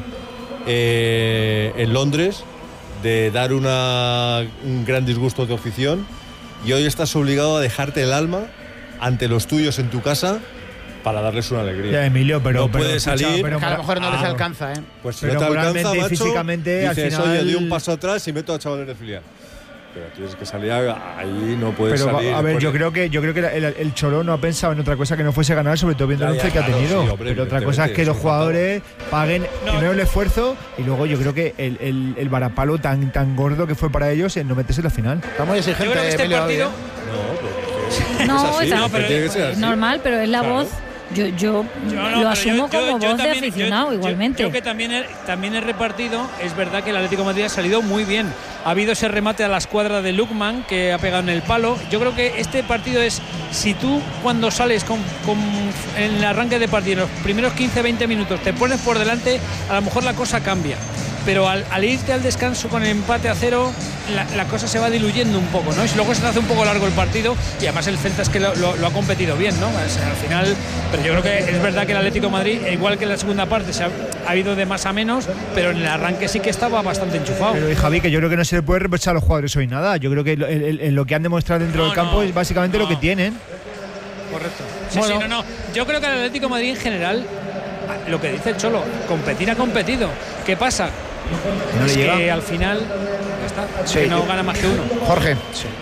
B: eh, en Londres, de dar una, un gran disgusto de afición, y hoy estás obligado a dejarte el alma ante los tuyos en tu casa para darles una alegría.
A: Ya, Emilio, pero
B: no
A: pero,
B: puedes
A: escucha,
B: salir.
A: pero
F: Que a lo mejor no
B: Ah,
F: les alcanza, ¿eh?
B: Pues si
A: pero
B: no te alcanza,
A: moralmente y
B: macho,
A: físicamente, al
B: dices,
A: final-
B: oye, doy un paso atrás y meto a chavales de filial. Pero tienes que salir a- ahí, no puedes
A: Pero
B: salir.
A: a ver,
B: después
A: yo
B: de-
A: creo que yo creo que el, el Cholo no ha pensado en otra cosa que no fuese ganar, sobre todo viendo
B: Ya,
A: el
B: ya,
A: once que
B: claro,
A: ha tenido.
B: sí, hombre,
A: pero otra cosa es que
B: evidentemente,
A: los
B: sí,
A: jugadores paguen
C: No.
A: primero el esfuerzo y luego yo creo que el, el, el varapalo tan tan gordo que fue para ellos en no meterse en la final.
F: Está muy exigente,
C: Yo creo que este
F: Emilio,
C: partido,
F: hoy, ¿eh?
B: No, pero
E: No,
B: es así,
E: está-
B: no, pero tiene que ser
E: es
B: así.
E: normal, pero es la
B: Claro.
E: voz. Yo, yo,
C: Yo no,
E: lo
C: pero
E: asumo
C: yo- yo-
E: como
C: yo
E: voz de
C: también-
E: aficionado,
C: yo- yo-
E: igualmente.
C: Yo que también he, también he repartido, es verdad que el Atlético de Madrid ha salido muy bien. Ha habido ese remate a la escuadra de Lukman que ha pegado en el palo. Yo creo que este partido es, si tú cuando sales con, con en el arranque de partido, los primeros quince veinte minutos, te pones por delante, a lo mejor la cosa cambia. Pero al, al irte al descanso con el empate a cero, la, la cosa se va diluyendo un poco, ¿no? Y luego se te hace un poco largo el partido y además el Celta es que lo, lo- lo ha competido bien, ¿no? O sea, al final, pero yo creo que es verdad que el Atlético de Madrid, igual que en la segunda parte, se ha, ha ido de más a menos, pero en el arranque sí que estaba bastante enchufado.
A: Pero y Javi, que yo creo que no se le puede reprochar a los jugadores hoy nada. Yo creo que lo, el- el- lo que han demostrado dentro
C: No,
A: del campo
C: no,
A: es básicamente
C: no.
A: lo que tienen.
C: Correcto. Sí,
F: Bueno.
C: sí, no, no. Yo creo que el Atlético de Madrid en general, lo que dice el Cholo, competir ha competido. ¿Qué pasa?
A: No le
C: es
A: llega.
C: que al final ya está,
J: Sí,
C: que no
J: yo-
C: gana más que uno.
F: Jorge.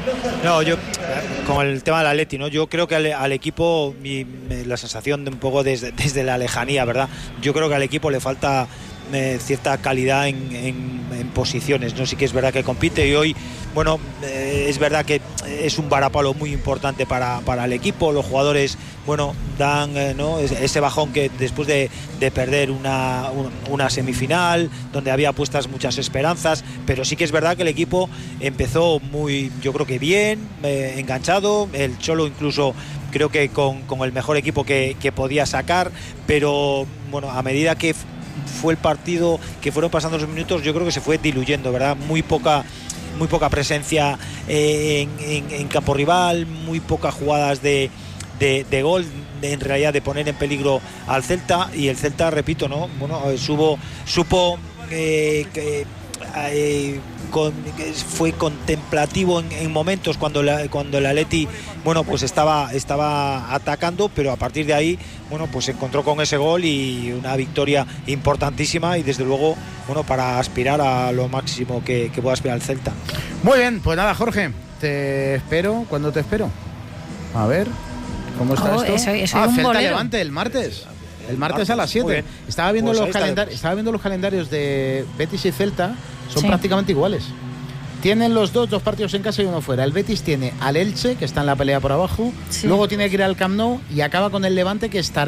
J: No, yo, con el tema del Atleti, ¿no? Yo creo que al, al equipo, mi- me- la sensación de un poco desde, desde la lejanía, ¿verdad? Yo creo que al equipo le falta eh, cierta calidad en, en- en posiciones, ¿no? Sí que es verdad que compite y hoy, bueno, eh, es verdad que es un varapalo muy importante para, para el equipo. Los jugadores, bueno, dan eh, ¿no? Es- ese bajón que después de, de perder una, un- una semifinal, donde había puestas muchas esperanzas, pero sí que es verdad que el equipo empezó muy, yo creo que bien, eh, enganchado. El Cholo incluso creo que con, con el mejor equipo que, que podía sacar, pero bueno, a medida que f- fue el partido, que fueron pasando los minutos, yo creo que se fue diluyendo, ¿verdad? Muy poca muy poca presencia eh, en, en- en campo rival, muy pocas jugadas de, de, de gol, de- en realidad de poner en peligro al Celta, y el Celta, repito, ¿no? Bueno, eh, subo, supo eh, que eh, con- que fue contemplativo en, en momentos cuando la, cuando el Atleti, bueno, pues estaba estaba atacando, pero a partir de ahí, bueno, pues se encontró con ese gol y una victoria importantísima, y desde luego, bueno, para aspirar a lo máximo que, que pueda aspirar el Celta.
F: Muy bien, pues nada, Jorge, te espero. ¿Cuándo te espero? A ver, ¿cómo está
E: Oh,
F: esto?
E: eso- eso
F: ah,
E: es un
F: Celta
E: bolero.
F: Levante el martes. El martes
J: martes,
F: a las
J: muy
F: siete.
J: bien.
F: Estaba viendo
J: Pues
F: los
J: ahí está,
F: calendarios,
J: pues.
F: estaba viendo los calendarios de Betis y Celta, son
E: Sí.
F: prácticamente iguales. Tienen los dos, dos partidos en casa y uno fuera. El Betis tiene al Elche, que está en la pelea por abajo,
E: Sí.
F: luego tiene que ir al Camp Nou y acaba con el Levante, que estará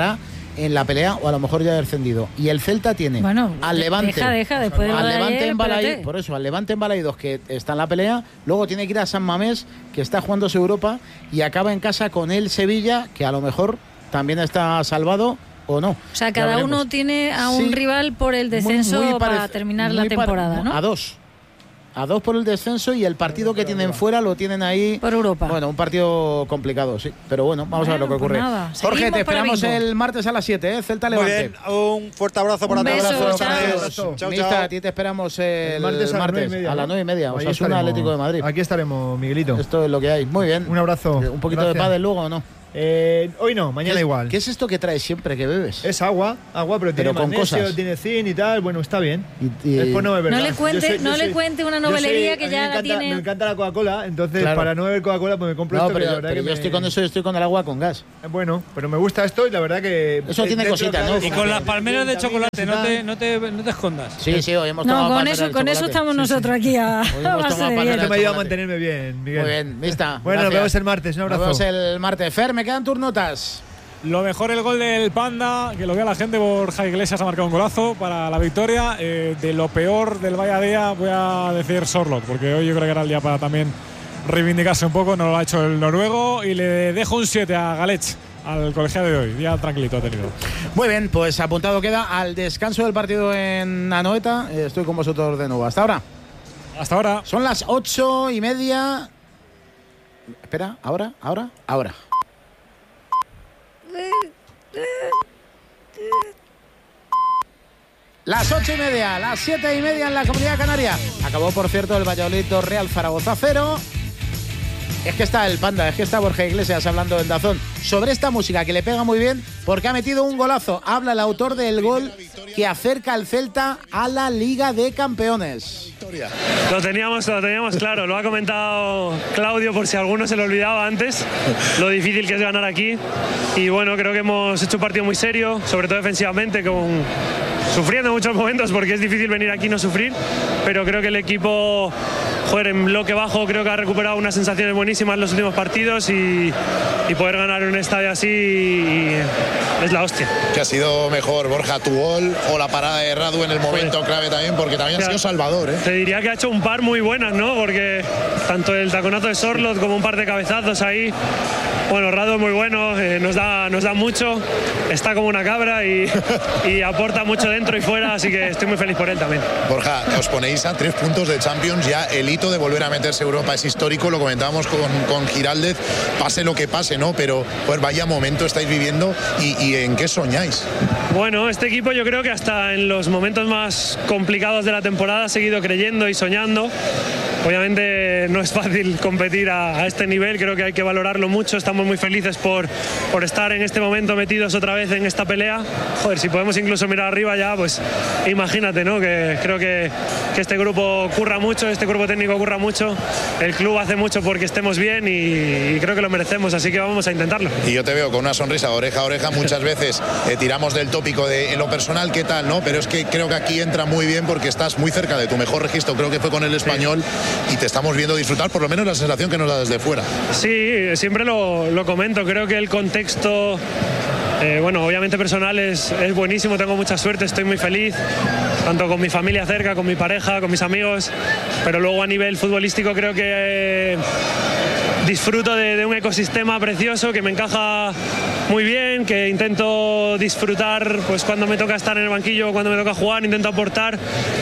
F: en la pelea o a lo mejor ya ha descendido. Y el Celta tiene
E: bueno,
F: al Levante,
E: deja, deja, después de
F: al
E: de
F: Levante
E: ayer,
F: en Balaídos,
E: espérate.
F: por eso, al Levante en Balaídos que está en la pelea, luego tiene que ir a San Mamés, que está jugándose Europa, y acaba en casa con el Sevilla, que a lo mejor también está salvado o no.
E: O sea, cada uno tiene a un
F: Sí,
E: rival por el descenso
F: muy- muy
E: para
F: parec-
E: terminar la
F: muy pare-
E: temporada, ¿no?
F: A dos. A dos por el descenso y el partido que tienen fuera lo tienen ahí.
E: Por Europa.
F: Bueno, un partido complicado, sí. Pero bueno, vamos a ver lo que
E: Bueno, pues
F: ocurre.
E: nada,
F: Jorge,
E: seguimos
F: te
E: para
F: esperamos
E: Bingo.
F: el martes a las siete, ¿eh? Celta
J: Muy
F: Levante.
J: bien, un fuerte abrazo para
E: Un
J: todos.
E: beso,
J: Abrazo,
E: chao.
J: adiós.
A: Chao,
J: Chao,
F: Mista,
J: chao.
F: a ti te esperamos el,
A: El martes a las nueve y media,
F: a las
A: ¿no?
F: nueve y media. O
A: Ahí
F: sea, es un
A: estaremos.
F: Atlético de Madrid.
A: Aquí estaremos, Miguelito.
F: Esto es lo que hay. Muy bien.
A: Un abrazo.
F: Un poquito
A: Gracias.
F: de pádel luego, ¿o no?
A: Eh, hoy no, mañana
F: ¿Qué es-
A: igual.
F: ¿Qué es esto que traes siempre que bebes?
A: Es agua, agua, pero tiene
F: Pero con
A: magnesio,
F: cosas.
A: tiene zinc y tal. Bueno, está bien.
F: Y- y-
A: Después no es verdad.
E: No le cuente-
A: Yo soy- yo
E: no le
A: soy-
E: cuente una
A: yo soy-
E: novelería que
A: a mí
E: ya
A: me
E: la
A: encanta,
E: tiene-
A: Me encanta la Coca-Cola, entonces
F: Claro.
A: para no beber Coca-Cola pues me compro
F: No,
A: esto.
F: pero,
A: que la verdad
F: pero
A: que
F: yo
A: me-
F: estoy con eso, yo estoy con el agua con gas.
A: Eh, Bueno, pero me gusta esto y la verdad que.
F: Eso tiene
A: dentro,
F: cositas,
A: claro,
F: ¿no?
C: Y con las palmeras de
A: vitaminas
C: chocolate,
A: y
C: no
A: tal.
C: te, no te, no te escondas.
F: Sí, sí, hoy hemos
E: No,
F: tomado
E: con
F: palmera
E: eso,
F: de
E: con eso
F: chocolate.
E: estamos nosotros aquí a,
F: Hoy
E: a
F: hemos
E: base
F: tomado
E: de
F: palmera
E: hielo.
A: Esto me ayuda a
F: chocolate.
A: mantenerme bien, Miguel.
F: Muy bien, lista.
A: Bueno, nos
F: Gracias.
A: vemos el martes. Un
F: Nos
A: abrazo.
F: vemos el martes. Fer, me quedan tus notas.
D: Lo mejor el gol del Panda, que lo vea la gente. Borja Iglesias ha marcado un golazo para la victoria. Eh, de lo peor del Vaya Día voy a decir Sorloth, porque hoy yo creo que era el día para también reivindicarse un poco. No lo ha hecho el noruego y le dejo un siete a Galech, al colegiado de hoy. Día tranquilito ha tenido.
F: Muy bien, pues apuntado queda al descanso del partido en Anoeta. Eh, Estoy con vosotros de nuevo. Hasta ahora.
D: Hasta ahora.
F: Son las ocho y media. Espera, ahora, ahora, ahora. Las ocho y media, las siete y media en la Comunidad Canaria. Acabó, por cierto, el Valladolid dos Real Zaragoza cero. Es que está el Panda, es que está Borja Iglesias hablando en Dazón sobre esta música que le pega muy bien porque ha metido un golazo. Habla el autor del gol que acerca al Celta a la Liga de Campeones.
K: Lo teníamos, lo teníamos claro, lo ha comentado Claudio por si a alguno se lo olvidaba antes, lo difícil que es ganar aquí. Y bueno, creo que hemos hecho un partido muy serio, sobre todo defensivamente, con, sufriendo en muchos momentos porque es difícil venir aquí y no sufrir, pero creo que el equipo, joder, en bloque bajo creo que ha recuperado unas sensaciones buenísimas en los últimos partidos y, y poder ganar en un estadio así es la hostia.
L: ¿Qué ha sido mejor, Borja, tu gol o la parada de Radu en el momento clave también? Porque también ha sido salvador, ¿eh?
K: Te diría que ha hecho un par muy buenas, ¿no? Porque tanto el taconazo de Sorloth como un par de cabezazos ahí. Bueno, Radu es muy bueno, eh, nos, da, nos da mucho, está como una cabra y, y aporta mucho dentro y fuera, así que estoy muy feliz por él también.
L: Borja, os ponéis a tres puntos de Champions, ya el hito de volver a meterse a Europa es histórico, lo comentábamos con, con Giraldez, pase lo que pase, ¿no? Pero pues vaya momento estáis viviendo y, y ¿en qué soñáis?
K: Bueno, este equipo yo creo que hasta en los momentos más complicados de la temporada ha seguido creyendo y soñando. Obviamente no es fácil competir a, a este nivel, creo que hay que valorarlo mucho, estamos muy felices por, por estar en este momento metidos otra vez en esta pelea. Joder, si podemos incluso mirar arriba ya, pues imagínate, ¿no? Que creo que, que este grupo curra mucho, este grupo técnico curra mucho, el club hace mucho porque estemos bien y, y creo que lo merecemos, así que vamos a intentarlo.
L: Y yo te veo con una sonrisa de oreja a oreja, muchas veces eh, tiramos del tópico de en lo personal, ¿qué tal? ¿No? Pero es que creo que aquí entra muy bien porque estás muy cerca de tu mejor registro, creo que fue con el Español y te estamos viendo disfrutar, por lo menos la sensación que nos da desde fuera.
K: Sí, siempre lo, lo comento, creo que el contexto, eh, bueno, obviamente personal es, es buenísimo, tengo mucha suerte, estoy muy feliz, tanto con mi familia cerca, con mi pareja, con mis amigos, pero luego a nivel futbolístico creo que eh, disfruto de, de un ecosistema precioso que me encaja muy bien, que intento disfrutar pues cuando me toca estar en el banquillo, cuando me toca jugar, intento aportar.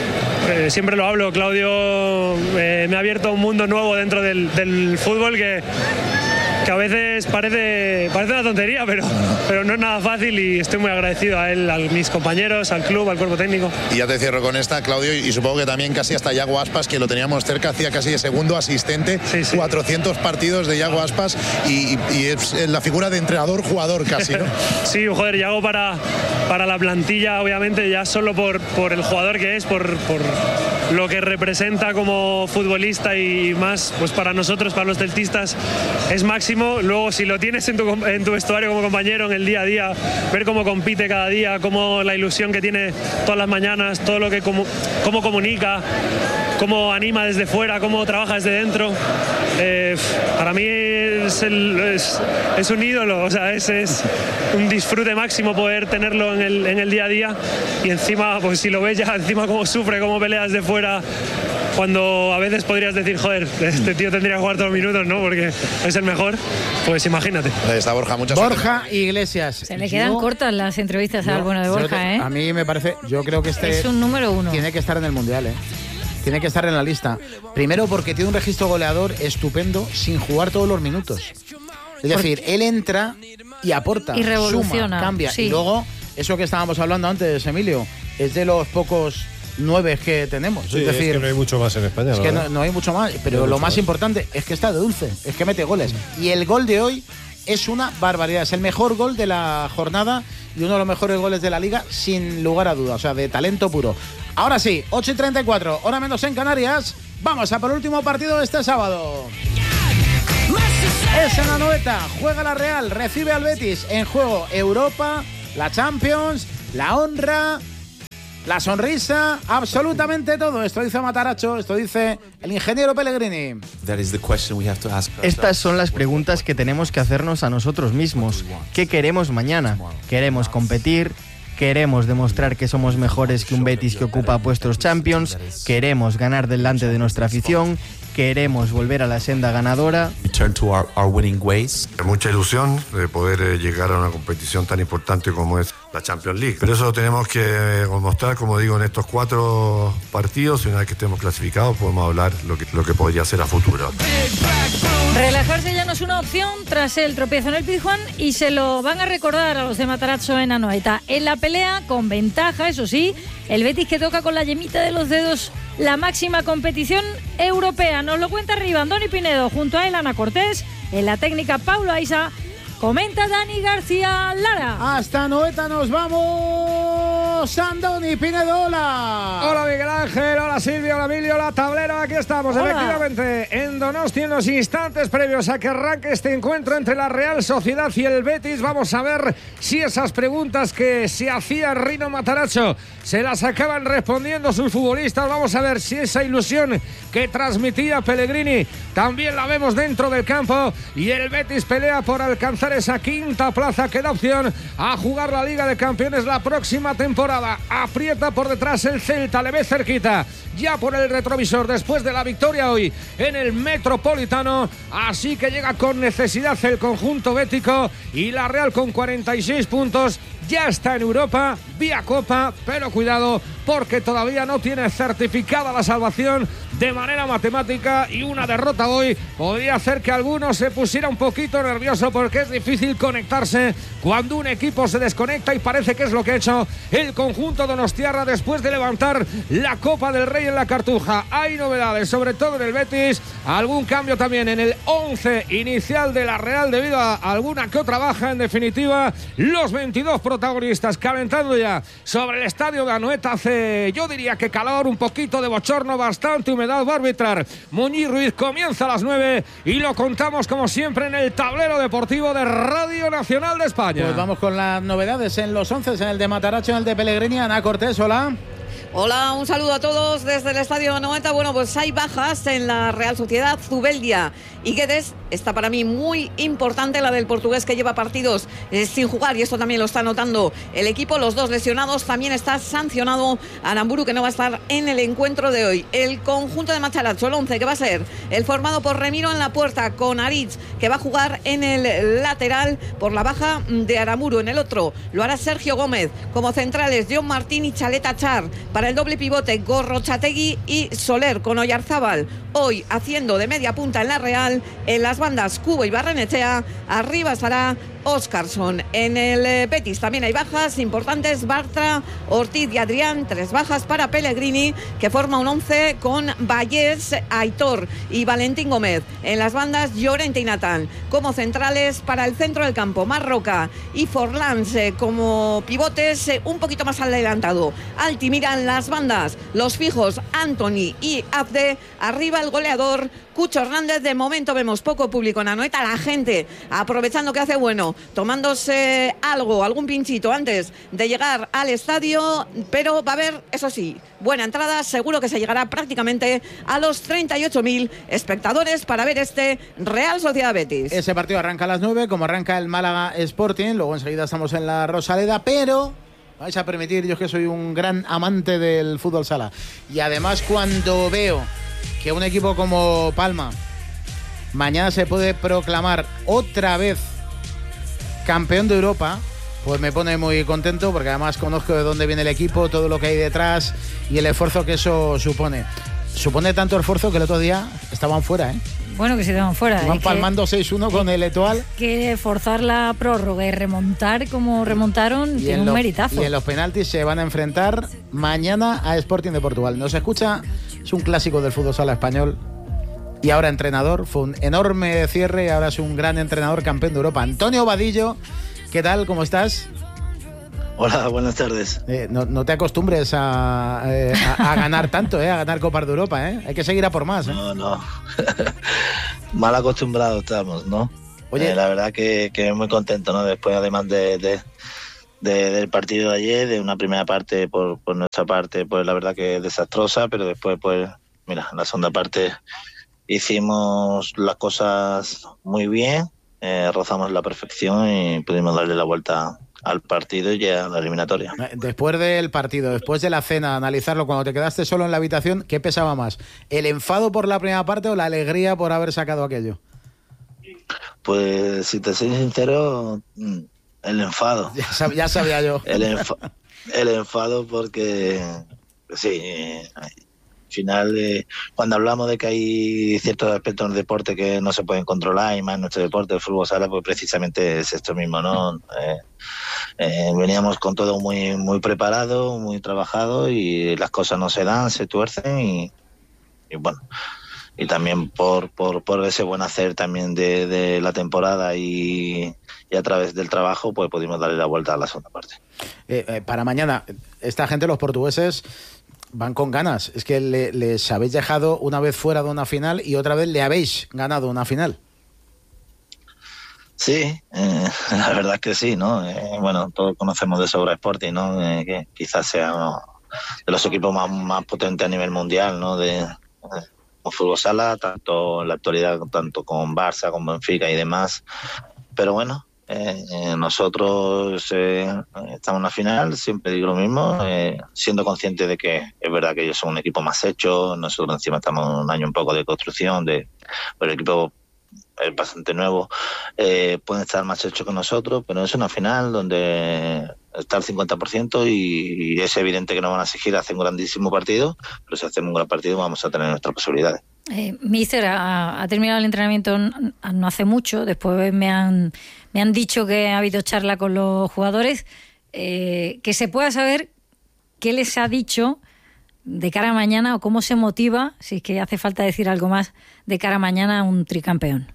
K: Eh, siempre lo hablo, Claudio eh, me ha abierto un mundo nuevo dentro del, del fútbol que, que a veces parece, parece una tontería, pero, pero no es nada fácil y estoy muy agradecido a él, a mis compañeros, al club, al cuerpo técnico.
L: Y ya te cierro con esta, Claudio, y supongo que también casi hasta Yago Aspas, que lo teníamos cerca, hacía casi de segundo asistente, sí, sí. cuatrocientos partidos de Yago Aspas y, y es la figura de entrenador-jugador casi, ¿no?
K: Sí, joder, Yago para, para la plantilla, obviamente, ya solo por, por el jugador que es, por, por lo que representa como futbolista y más pues para nosotros, para los celtistas, es máximo. Luego, si lo tienes en tu, en tu vestuario como compañero en el día a día, ver cómo compite cada día, cómo la ilusión que tiene todas las mañanas, todo lo que como, cómo comunica, cómo anima desde fuera, cómo trabaja desde dentro. Eh, para mí es, el, es, es un ídolo, o sea, es, es un disfrute máximo poder tenerlo en el, en el día a día, y encima, pues si lo ves ya, encima cómo sufre, cómo pelea desde fuera, cuando a veces podrías decir, joder, este tío tendría que jugar todos los minutos, ¿no? Porque es el mejor, pues imagínate.
L: Ahí está Borja, muchas
F: Borja Iglesias.
E: Se le quedan yo, cortas las entrevistas yo, al bueno de Borja,
F: te,
E: ¿eh?
F: A mí me parece, yo creo que este
E: es un número uno.
F: Tiene que estar en el Mundial, ¿eh? Tiene que estar en la lista. Primero porque tiene un registro goleador estupendo sin jugar todos los minutos. Es decir, él entra y aporta,
E: y revoluciona,
F: suma, cambia.
E: Sí.
F: Y luego, eso que estábamos hablando antes, Emilio, es de los pocos nueve que tenemos.
B: Sí,
F: es decir,
B: es que no hay mucho más en España.
F: Es que no, no hay mucho más, pero no lo más, más importante es que está de dulce, es que mete goles. Y el gol de hoy es una barbaridad. Es el mejor gol de la jornada y uno de los mejores goles de la Liga, sin lugar a dudas. O sea, de talento puro. Ahora sí, ocho y treinta y cuatro, hora menos en Canarias. Vamos a por el último partido de este sábado. Es en Anoeta, juega la Real, recibe al Betis. En juego Europa, la Champions, la honra, la sonrisa, absolutamente todo. Esto dice Mataracho, esto dice el ingeniero Pellegrini.
M: Estas son las preguntas que tenemos que hacernos a nosotros mismos. ¿Qué queremos mañana? ¿Queremos competir? ¿Queremos demostrar que somos mejores que un Betis que ocupa puestos Champions? ¿Queremos ganar delante de nuestra afición? ¿Queremos volver a la senda ganadora?
N: Mucha ilusión de poder llegar a una competición tan importante como es la Champions League. Pero eso lo tenemos que demostrar, como digo, en estos cuatro partidos. Y una vez que estemos clasificados podemos hablar lo que, lo que podría ser a futuro.
E: Relajarse ya no es una opción tras el tropiezo en el Pizjuán, y se lo van a recordar a los de Matarazzo en Anoeta. En la pelea, con ventaja, eso sí, el Betis que toca con la yemita de los dedos la máxima competición europea. Nos lo cuenta arriba Andoni Pinedo, junto a él Ana Cortés, en la técnica Paulo Aiza. Comenta Dani García Lara.
F: Hasta Anoeta nos vamos. Andoni Pinedo, hola.
O: Hola Miguel Ángel, hola Silvio, hola Emilio, hola Tablero. Aquí estamos, hola. Efectivamente, en Donosti, en los instantes previos a que arranque este encuentro entre la Real Sociedad y el Betis. Vamos a ver si esas preguntas que se hacía Rino Matarazzo se las acaban respondiendo sus futbolistas. Vamos a ver si esa ilusión que transmitía Pellegrini también la vemos dentro del campo, y el Betis pelea por alcanzar esa quinta plaza que da opción a jugar la Liga de Campeones la próxima temporada. Aprieta por detrás el Celta, le ve cerquita ya por el retrovisor después de la victoria hoy en el Metropolitano, así que llega con necesidad el conjunto bético, y la Real con cuarenta y seis puntos ya está en Europa vía Copa, pero cuidado porque todavía no tiene certificada la salvación de manera matemática, y una derrota hoy podría hacer que alguno se pusiera un poquito nervioso, porque es difícil conectarse cuando un equipo se desconecta, y parece que es lo que ha hecho el conjunto donostiarra después de levantar la Copa del Rey en la Cartuja. Hay novedades, sobre todo en el Betis, algún cambio también en el once inicial de la Real debido a alguna que otra baja. En definitiva, los veintidós protagonistas calentando ya sobre el estadio de Anoeta. Hace, yo diría que calor, un poquito de bochorno, bastante humedad. Va a arbitrar Muñiz Ruiz. Comienza a las nueve y lo contamos como siempre en el tablero deportivo de Radio Nacional de España.
F: Pues vamos con las novedades en los once, en el de Mataracho, en el de Pellegrini. Ana Cortés, hola.
P: Hola, un saludo a todos desde el Estadio Anoeta. Bueno, pues hay bajas en la Real Sociedad. Zubeldia y Guedes, está para mí muy importante, la del portugués que lleva partidos eh, sin jugar, y esto también lo está notando el equipo. Los dos lesionados. También está sancionado Aramburu, que no va a estar en el encuentro de hoy. El conjunto de Matarazzo, el once, que va a ser el formado por Remiro en la puerta, con Aritz, que va a jugar en el lateral por la baja de Aramburu. En el otro lo hará Sergio Gómez. Como centrales, John Martín y Chaleta Char. Para el doble pivote, Gorrochategui y Soler, con Oyarzábal hoy haciendo de media punta en la Real. En las bandas, Cubo y Barrenechea. Arriba estará Óscarson. En el Betis también hay bajas importantes: Bartra, Ortiz y Adrián. Tres bajas para Pellegrini, que forma un once con Vallés, Aitor y Valentín Gómez. En las bandas, Llorente y Natán. Como centrales, para el centro del campo, Marroca y Forlans eh, como pivotes, eh, un poquito más adelantado Altimira. En las bandas, los fijos, Anthony y Abde. Arriba el goleador, Cucho Hernández. De momento vemos poco público en Anoeta, la gente aprovechando que hace bueno tomándose algo, algún pinchito antes de llegar al estadio, pero va a haber, eso sí, buena entrada, seguro que se llegará prácticamente a los treinta y ocho mil espectadores para ver este Real Sociedad Betis.
F: Ese partido arranca a las nueve, como arranca el Málaga Sporting, luego enseguida estamos en la Rosaleda, pero vais a permitir, yo es que soy un gran amante del fútbol sala, y además cuando veo que un equipo como Palma mañana se puede proclamar otra vez campeón de Europa, pues me pone muy contento, porque además conozco de dónde viene el equipo, todo lo que hay detrás y el esfuerzo que eso supone. Supone tanto esfuerzo que el otro día estaban fuera, ¿eh?
E: Bueno, que se estaban fuera.
F: Van palmando
E: que,
F: seis uno con el Etoile.
E: Que forzar la prórroga y remontar como remontaron
F: y
E: tiene un
F: los,
E: meritazo.
F: Y en los penaltis se van a enfrentar mañana a Sporting de Portugal. Nos escucha, es un clásico del fútbol sala español. Y ahora entrenador, fue un enorme cierre y ahora es un gran entrenador, campeón de Europa. Antonio Vadillo, ¿qué tal? ¿Cómo estás?
Q: Hola, buenas tardes.
F: Eh, no, no te acostumbres a, eh, a, a ganar tanto, eh, a ganar Copas de Europa. Eh. Hay que seguir a por más. Eh.
Q: No, no. Mal acostumbrados estamos, ¿no?
F: Oye,
Q: eh, la verdad que, que muy contento, ¿no? Después, además de, de, de, del partido de ayer, de una primera parte por, por nuestra parte, pues la verdad que desastrosa, pero después, pues, mira, en la segunda parte hicimos las cosas muy bien, eh, rozamos la perfección y pudimos darle la vuelta al partido y a la eliminatoria.
F: Después del partido, después de la cena, analizarlo, cuando te quedaste solo en la habitación, ¿qué pesaba más? ¿El enfado por la primera parte o la alegría por haber sacado aquello?
Q: Pues si te soy sincero, el enfado.
F: Ya, sab- ya sabía yo.
Q: El, enfa- el enfado porque, sí, al final, eh, cuando hablamos de que hay ciertos aspectos en el deporte que no se pueden controlar, y más en nuestro deporte, el fútbol sala, pues precisamente es esto mismo, ¿no? Eh, eh, veníamos con todo muy muy preparado, muy trabajado, y las cosas no se dan, se tuercen, y, y bueno, y también por, por, por ese buen hacer también de, de la temporada y, y a través del trabajo, pues pudimos darle la vuelta a la segunda parte.
F: Eh, eh, para mañana, esta gente, los portugueses, van con ganas. Es que le, les habéis dejado una vez fuera de una final y otra vez le habéis ganado una final.
Q: Sí, eh, la verdad es que sí, ¿no? Eh, bueno, todos conocemos de sobra Sporting, ¿no? Eh, que quizás sea uno de los equipos más, más potentes a nivel mundial, ¿no? De, de fútbol sala, tanto en la actualidad, tanto con Barça, con Benfica y demás. Pero bueno, Eh, eh, nosotros eh, estamos en la final, siempre digo lo mismo, eh, siendo consciente de que es verdad que ellos son un equipo más hecho, nosotros encima estamos en un año un poco de construcción, de el equipo es bastante nuevo, eh, pueden estar más hechos que nosotros, pero es una final donde está el cincuenta por ciento y, y es evidente que nos van a exigir hacer un grandísimo partido, pero si hacemos un gran partido vamos a tener nuestras posibilidades.
E: Eh, Míster, ha, ha terminado el entrenamiento no hace mucho, después me han, me han dicho que ha habido charla con los jugadores, eh, que se pueda saber qué les ha dicho de cara a mañana o cómo se motiva, si es que hace falta decir algo más, de cara a mañana a un tricampeón.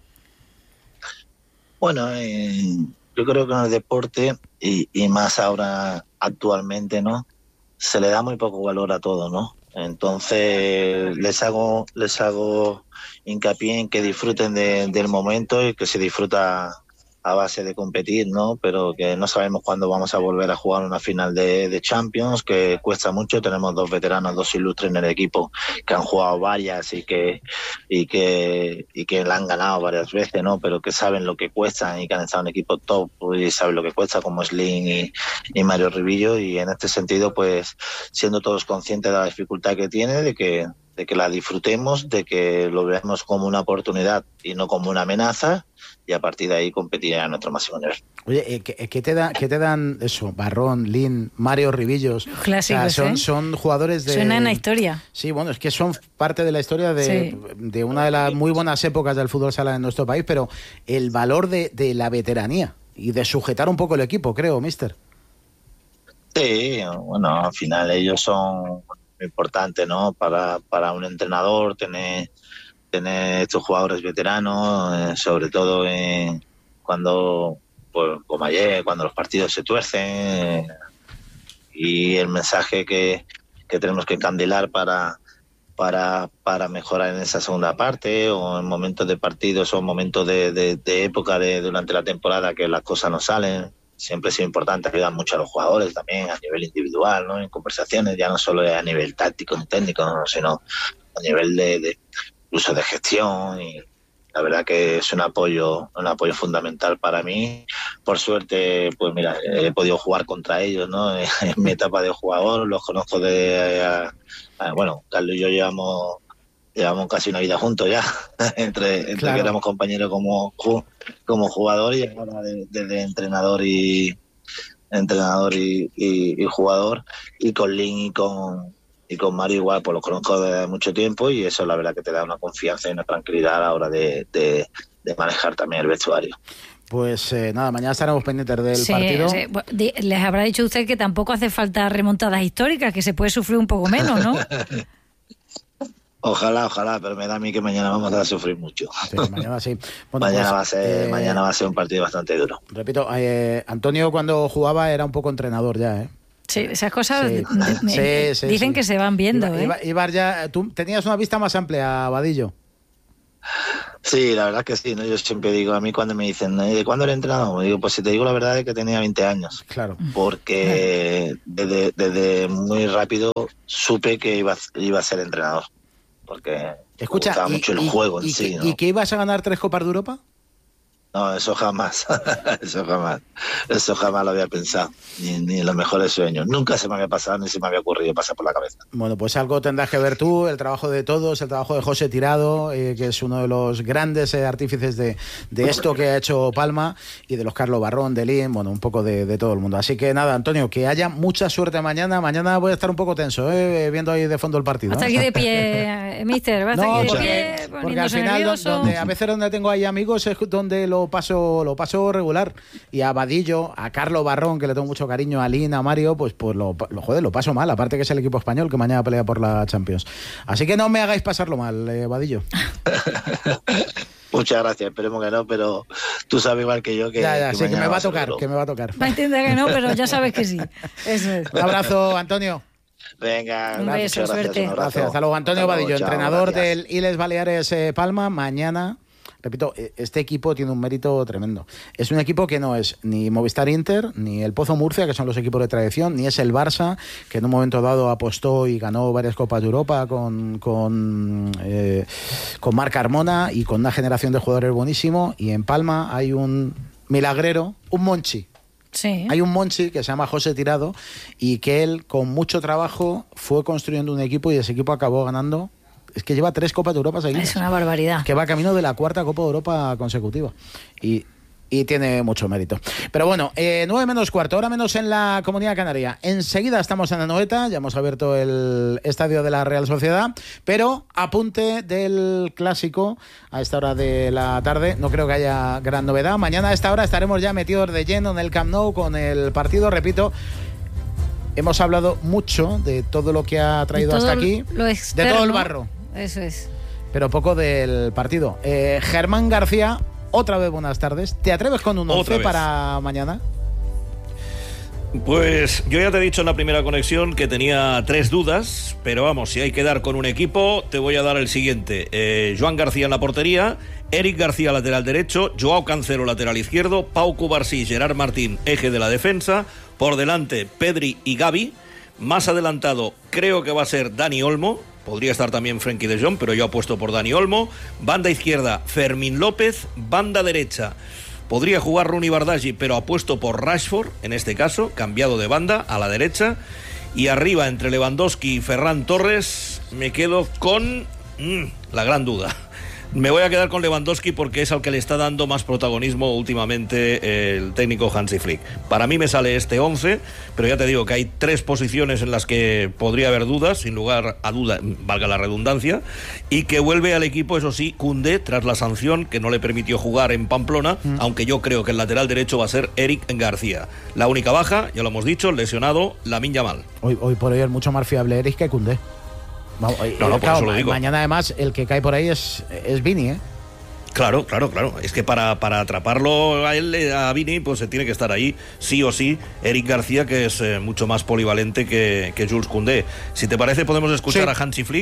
Q: Bueno, eh, yo creo que en el deporte, y, y más ahora actualmente, ¿no? Se le da muy poco valor a todo, ¿no? Entonces les hago les hago hincapié en que disfruten de, del momento y que se disfruta a base de competir, ¿no? Pero que no sabemos cuándo vamos a volver a jugar una final de, de Champions, que cuesta mucho. Tenemos dos veteranos, dos ilustres en el equipo que han jugado varias y que y que y que la han ganado varias veces, ¿no? Pero que saben lo que cuesta y que han estado en equipos top y saben lo que cuesta, como Slim y, y Mario Rivillo, y en este sentido, pues siendo todos conscientes de la dificultad que tiene, de que de que la disfrutemos, de que lo veamos como una oportunidad y no como una amenaza, y a partir de ahí competir a nuestro máximo nivel.
F: Oye, ¿qué, qué, te, da, ¿qué te dan eso? Barrón, Lin, Mario Rivillos.
E: Clásicos,
F: o sea, son,
E: ¿eh?
F: son jugadores de...
E: Suena en la historia.
F: Sí, bueno, es que son parte de la historia de,
E: Sí.
F: de una de las muy buenas épocas del fútbol sala en nuestro país, pero el valor de, de la veteranía y de sujetar un poco el equipo, creo, mister.
Q: Sí, bueno, al final ellos son importante, ¿no? Para, para un entrenador tener tener estos jugadores veteranos, eh, sobre todo eh, cuando, pues, como ayer, cuando los partidos se tuercen, eh, y el mensaje que, que tenemos que encandilar para para, para mejorar en esa segunda parte, o en momentos de partidos o en momentos de, de, de época de, durante la temporada que las cosas no salen. Siempre ha sido importante ayudar mucho a los jugadores también a nivel individual, ¿no? En conversaciones, ya no solo a nivel táctico ni técnico, ¿no? Sino a nivel de, de uso de gestión, y la verdad que es un apoyo, un apoyo fundamental para mí. Por suerte, pues mira, he podido jugar contra ellos, ¿no? En mi etapa de jugador, los conozco de, a, a, bueno, Carlos y yo llevamos llevamos casi una vida juntos ya, entre, entre claro. que éramos compañeros como, como jugador, y ahora desde de, de entrenador y entrenador y, y, y jugador, y con Lin y con y con Mario igual, pues los conozco desde mucho tiempo, y eso la verdad que te da una confianza y una tranquilidad a la hora de, de, de manejar también el vestuario.
F: Pues eh, nada, mañana estaremos pendientes del
E: sí,
F: partido.
E: Sí. Les habrá dicho usted que tampoco hace falta remontadas históricas, que se puede sufrir un poco menos, ¿no?
Q: Ojalá, ojalá, pero me da a mí que mañana vamos a sufrir mucho.
F: Sí, mañana sí. Bueno,
Q: mañana,
F: pues,
Q: va a ser,
F: eh,
Q: mañana va a ser un partido bastante duro.
F: Repito, eh, Antonio cuando jugaba era un poco entrenador ya, ¿eh?
E: Sí, esas cosas
F: sí.
E: de,
F: sí, sí,
E: dicen
F: sí.
E: que se van viendo.
F: Iba,
E: ¿eh?
F: Ibar ya, tú tenías una vista más amplia, Vadillo.
Q: Sí, la verdad que sí, ¿no? Yo siempre digo, a mí cuando me dicen, ¿de cuándo eres entrenador? Me digo, pues si te digo la verdad es que tenía veinte años.
F: Claro.
Q: Porque desde, desde muy rápido supe que iba, iba a ser entrenador. Porque
F: Escucha,
Q: me gustaba
F: y,
Q: mucho el
F: y,
Q: juego en
F: y,
Q: sí, ¿no?
F: ¿Y que ibas a ganar tres Copas de Europa?
Q: No, eso jamás, eso jamás, eso jamás lo había pensado, ni, ni en los mejores sueños. Nunca se me había pasado, ni se me había ocurrido pasar por la cabeza.
F: Bueno, pues algo tendrás que ver tú, el trabajo de todos, el trabajo de José Tirado, eh, que es uno de los grandes eh, artífices de, de esto que ha hecho Palma, y de los Carlos Barrón, de Lin, bueno, un poco de, de todo el mundo. Así que nada, Antonio, que haya mucha suerte mañana. Mañana voy a estar un poco tenso, eh, viendo ahí de fondo el partido.
E: Hasta
F: ¿eh?
E: aquí de pie, mister, va a estar
F: no,
E: aquí de
F: porque,
E: pie,
F: porque al final, donde, a veces donde tengo ahí amigos es donde lo paso, lo paso paso regular, y a Vadillo, a Carlos Barrón, que le tengo mucho cariño, a Lina, a Mario, pues, pues lo, lo, joder, lo paso mal, aparte que es el equipo español que mañana pelea por la Champions. Así que no me hagáis pasarlo mal, eh, Vadillo.
Q: Muchas gracias, esperemos que no, pero tú sabes igual que yo que,
F: ya, ya,
Q: que,
F: sí, que me va a tocar,
Q: seguro.
F: que me va a tocar.
E: Va a entender que no, pero ya sabes que sí. Eso es.
F: Un abrazo, Antonio.
Q: Venga,
E: un beso,
Q: gracias,
E: suerte.
Q: un
F: Gracias, hasta luego, Antonio
Q: hasta luego,
F: Vadillo,
Q: chao,
F: entrenador
Q: gracias.
F: del Iles Baleares eh, Palma. Mañana, repito, este equipo tiene un mérito tremendo. Es un equipo que no es ni Movistar Inter, ni el Pozo Murcia, que son los equipos de tradición, ni es el Barça, que en un momento dado apostó y ganó varias Copas de Europa con, con, eh, con Marc Carmona y con una generación de jugadores buenísimo. Y en Palma hay un milagrero, un Monchi.
E: Sí.
F: Hay un Monchi que se llama José Tirado, y que él con mucho trabajo fue construyendo un equipo, y ese equipo acabó ganando. Es que lleva tres Copas de Europa seguidas.
E: Es una barbaridad.
F: Que va camino de la cuarta Copa de Europa consecutiva. Y, y tiene mucho mérito. Pero bueno, eh, nueve menos cuarto, hora menos en la Comunidad Canaria. Enseguida estamos en Anoeta, ya hemos abierto el estadio de la Real Sociedad, pero apunte del clásico a esta hora de la tarde. No creo que haya gran novedad. Mañana a esta hora estaremos ya metidos de lleno en el Camp Nou con el partido, repito. Hemos hablado mucho de todo lo que ha traído hasta aquí,
E: lo externo,
F: de todo el barro.
E: Eso es.
F: Pero poco del partido. Eh, Germán García, otra vez buenas tardes. ¿Te atreves con un once para mañana?
R: Pues yo ya te he dicho en la primera conexión que tenía tres dudas, pero vamos, si hay que dar con un equipo, te voy a dar el siguiente. Eh, Joan García en la portería, Eric García lateral derecho, Joao Cancelo lateral izquierdo, Pau Cubarsí y Gerard Martín eje de la defensa, por delante Pedri y Gavi, más adelantado creo que va a ser Dani Olmo. Podría estar también Frenkie de Jong, pero yo apuesto por Dani Olmo. Banda izquierda, Fermín López. Banda derecha, podría jugar Rooney Bardghji, pero apuesto por Rashford, en este caso, cambiado de banda a la derecha. Y arriba, entre Lewandowski y Ferran Torres, me quedo con mmm, la gran duda. Me voy a quedar con Lewandowski porque es al que le está dando más protagonismo últimamente el técnico Hansi Flick. Para mí me sale este once, pero ya te digo que hay tres posiciones en las que podría haber dudas, sin lugar a duda, valga la redundancia, y que vuelve al equipo, eso sí, Koundé, tras la sanción que no le permitió jugar en Pamplona, mm. aunque yo creo que el lateral derecho va a ser Eric García. La única baja, ya lo hemos dicho, lesionado Lamine Yamal.
F: Hoy, hoy por hoy es mucho más fiable Eric que Koundé. Vamos,
R: no, no, por
F: claro,
R: eso lo digo.
F: Mañana además el que cae por ahí es, es Vini, ¿eh?
R: Claro, claro, claro. Es que para, para atraparlo a él, a Vini, pues se tiene que estar ahí, sí o sí, Eric García, que es eh, mucho más polivalente que, que Jules Koundé. Si te parece, podemos escuchar sí. a Hansi Flick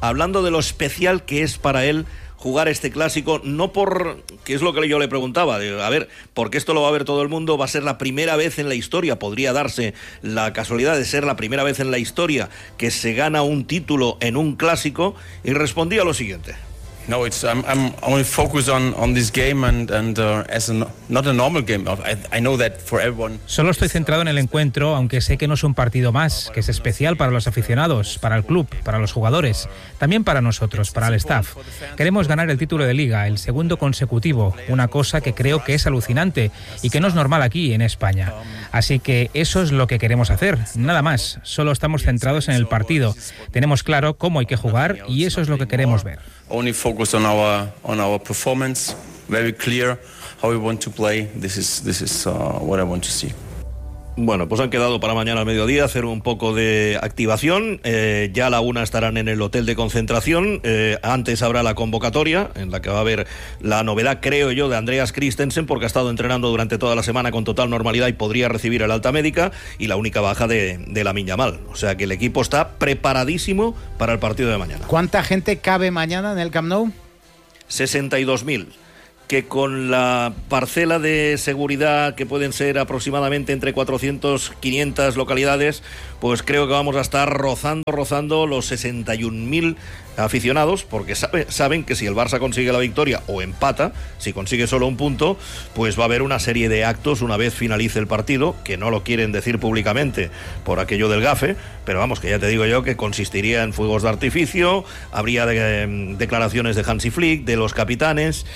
R: hablando de lo especial que es para él jugar este clásico, no por, que es lo que yo le preguntaba, de, a ver, porque esto lo va a ver todo el mundo, va a ser la primera vez en la historia, podría darse la casualidad de ser la primera vez en la historia que se gana un título en un clásico, y respondía lo siguiente.
S: No, it's I'm I'm only focused on on this game and and uh, as a, not a normal game. I, I know that for everyone.
T: Solo estoy centrado en el encuentro, aunque sé que no es un partido más, que es especial para los aficionados, para el club, para los jugadores, también para nosotros, para el staff. Queremos ganar el título de Liga, el segundo consecutivo, una cosa que creo que es alucinante y que no es normal aquí en España. Así que eso es lo que queremos hacer, nada más. Solo estamos centrados en el partido. Tenemos claro cómo hay que jugar y eso es lo que queremos ver.
S: Only focus on our on our performance, very clear how we want to play. This is this is uh, what I want to see.
R: Bueno, pues han quedado para mañana al mediodía hacer un poco de activación. Eh, ya a la una estarán en el hotel de concentración. Eh, antes habrá la convocatoria, en la que va a haber la novedad, creo yo, de Andreas Christensen, porque ha estado entrenando durante toda la semana con total normalidad y podría recibir el alta médica, y la única baja de, de Lamine Yamal. O sea que el equipo está preparadísimo para el partido de mañana.
F: ¿Cuánta gente cabe mañana en el Camp Nou?
R: sesenta y dos mil. Que con la parcela de seguridad, que pueden ser aproximadamente entre cuatrocientas, quinientas localidades, pues creo que vamos a estar rozando, rozando los sesenta y un mil aficionados, porque sabe, saben que si el Barça consigue la victoria o empata, si consigue solo un punto, pues va a haber una serie de actos una vez finalice el partido, que no lo quieren decir públicamente por aquello del gafe, pero vamos, que ya te digo yo que consistiría en fuegos de artificio, habría de, eh, declaraciones de Hansi Flick, de los capitanes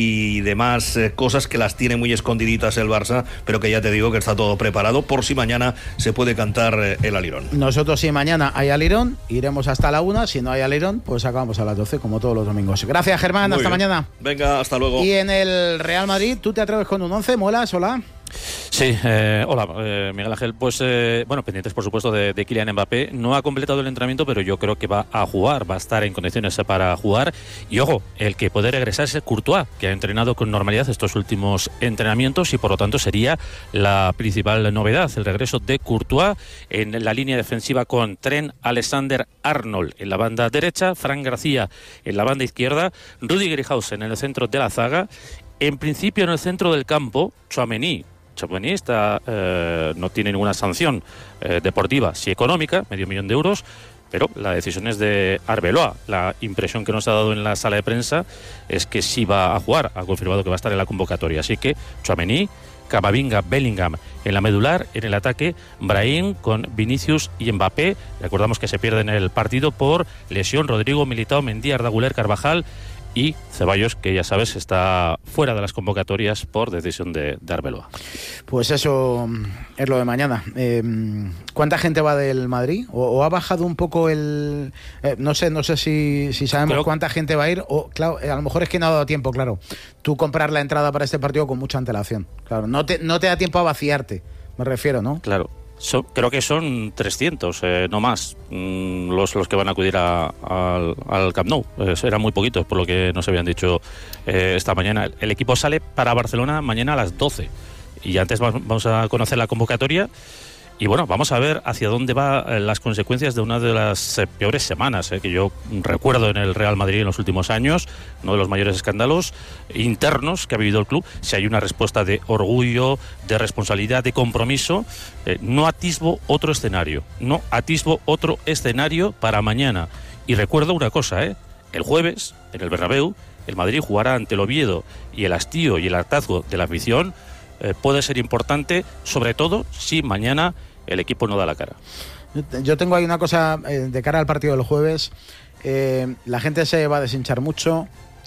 R: y demás eh, cosas que las tiene muy escondiditas el Barça, pero que ya te digo que está todo preparado por si mañana se puede cantar eh, el alirón.
F: Nosotros, si mañana hay alirón, iremos hasta la una, si no hay alirón, pues acabamos a las doce, como todos los domingos. Gracias, Germán,
R: Muy
F: hasta
R: bien.
F: mañana.
R: Venga, hasta luego.
F: Y en el Real Madrid, ¿tú te atreves con un once? ¿Molas? Hola.
U: Sí, eh, hola, eh, Miguel Ángel. Pues eh, bueno, pendientes por supuesto de, de Kylian Mbappé. No ha completado el entrenamiento, pero yo creo que va a jugar, va a estar en condiciones para jugar. Y ojo, el que puede regresar es Courtois, que ha entrenado con normalidad estos últimos entrenamientos y por lo tanto sería la principal novedad, el regreso de Courtois en la línea defensiva con Trent Alexander-Arnold en la banda derecha, Fran García en la banda izquierda, Rüdiger y Hausen en el centro de la zaga. En principio en el centro del campo, Tchouaméni. Tchouaméni está, eh, no tiene ninguna sanción eh, deportiva, sí económica, medio millón de euros, pero la decisión es de Arbeloa. La impresión que nos ha dado en la sala de prensa es que sí va a jugar, ha confirmado que va a estar en la convocatoria. Así que Tchouaméni, Camavinga, Bellingham en la medular, en el ataque Brahim con Vinicius y Mbappé. Recordamos que se pierde en el partido por lesión Rodrigo, Militao, Mendy, Arda Güler, Carvajal y Ceballos, que ya sabes está fuera de las convocatorias por decisión de, de Arbeloa.
F: Pues eso es lo de mañana. Eh, ¿Cuánta gente va del Madrid? ¿O, o ha bajado un poco el...? Eh, no sé, no sé si, si sabemos Creo... cuánta gente va a ir. O, claro, a lo mejor es que no ha dado tiempo, claro. Tú comprar la entrada para este partido con mucha antelación. Claro, no te, no te da tiempo a vaciarte, me refiero, ¿no?
U: Claro. So, creo que son trescientos, eh, no más, mm, los, los que van a acudir a, a, al Camp Nou. Eh, eran muy poquitos, por lo que nos habían dicho eh, esta mañana. El equipo sale para Barcelona mañana a las doce. Y antes vamos a conocer la convocatoria. Y bueno, vamos a ver hacia dónde van eh, las consecuencias de una de las eh, peores semanas eh, que yo recuerdo en el Real Madrid en los últimos años, uno de los mayores escándalos internos que ha vivido el club. Si hay una respuesta de orgullo, de responsabilidad, de compromiso, eh, no atisbo otro escenario, no atisbo otro escenario para mañana. Y recuerdo una cosa, ¿eh? El jueves, en el Bernabéu, el Madrid jugará ante el Oviedo y el hastío y el hartazgo de la afición eh, puede ser importante, sobre todo si mañana el equipo no da la cara.
F: Yo tengo ahí una cosa eh, de cara al partido del jueves. Eh, la gente se va a deshinchar mucho.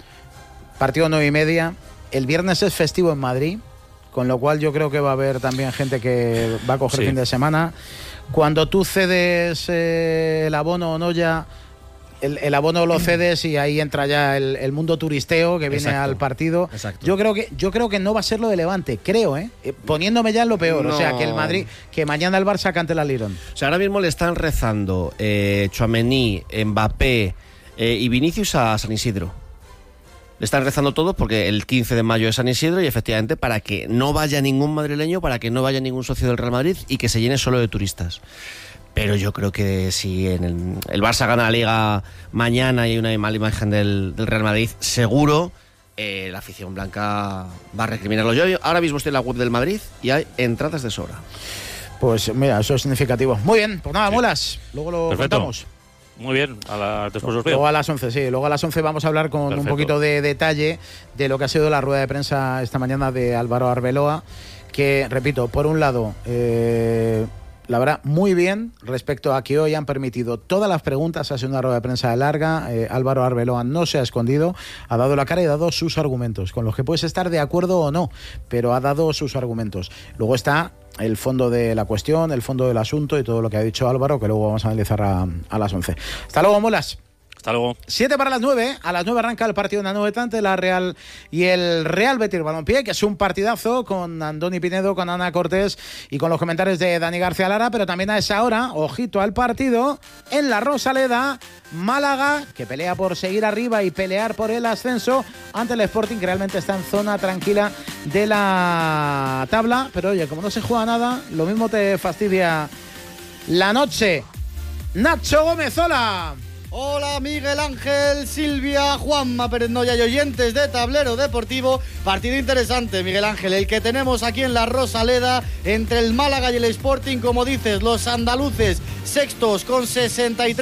F: Partido nueve y media. El viernes es festivo en Madrid, con lo cual yo creo que va a haber también gente que va a coger sí. fin de semana. Cuando tú cedes eh, el abono o no ya... El, el abono lo cedes y ahí entra ya el, el mundo turisteo que viene Exacto. al partido. Exacto. Yo creo que yo creo que no va a ser lo de Levante, creo, ¿eh? Poniéndome ya en lo peor. No. O sea, que el Madrid, que mañana el Barça cante el alirón.
H: O sea, ahora mismo le están rezando eh, Tchouaméni, Mbappé eh, y Vinicius a San Isidro. Le están rezando todos porque el quince de mayo es San Isidro y efectivamente para que no vaya ningún madrileño, para que no vaya ningún socio del Real Madrid y que se llene solo de turistas. pero yo creo que si en el, el Barça gana la Liga mañana y hay una mala imagen del, del Real Madrid, seguro eh, la afición blanca va a recriminarlo. Yo ahora mismo estoy en la web del Madrid y hay entradas de sobra.
F: Pues mira, eso es significativo. Muy bien, pues nada, sí. Muelas, luego lo
U: Perfecto.
F: contamos.
U: Muy bien, a la, después os veo.
F: Luego a las once, sí, luego a las once vamos a hablar con Perfecto. un poquito de detalle de lo que ha sido la rueda de prensa esta mañana de Álvaro Arbeloa, que, repito, por un lado, eh, la verdad, muy bien respecto a que hoy han permitido todas las preguntas. Ha sido una rueda de prensa larga. Eh, Álvaro Arbeloa no se ha escondido, ha dado la cara y ha dado sus argumentos, con los que puedes estar de acuerdo o no, pero ha dado sus argumentos. Luego está el fondo de la cuestión, el fondo del asunto y todo lo que ha dicho Álvaro, que luego vamos a analizar a, a las once. Hasta luego, Molas.
U: Hasta luego.
F: Siete para las nueve. A las nueve arranca el partido en Anoeta ante la Real y el Real Betis Balompié, que es un partidazo con Andoni Pinedo, con Ana Cortés y con los comentarios de Dani García Lara. Pero también a esa hora, ojito al partido, en la Rosaleda, Málaga, que pelea por seguir arriba y pelear por el ascenso ante el Sporting, que realmente está en zona tranquila de la tabla. Pero oye, como no se juega nada, lo mismo te fastidia la noche. Nacho Gómez, hola.
G: Hola Miguel Ángel, Silvia, Juanma Pérez Noya y oyentes de Tablero Deportivo. Partido interesante, Miguel Ángel, el que tenemos aquí en la Rosaleda entre el Málaga y el Sporting. Como dices, los andaluces sextos con sesenta y tres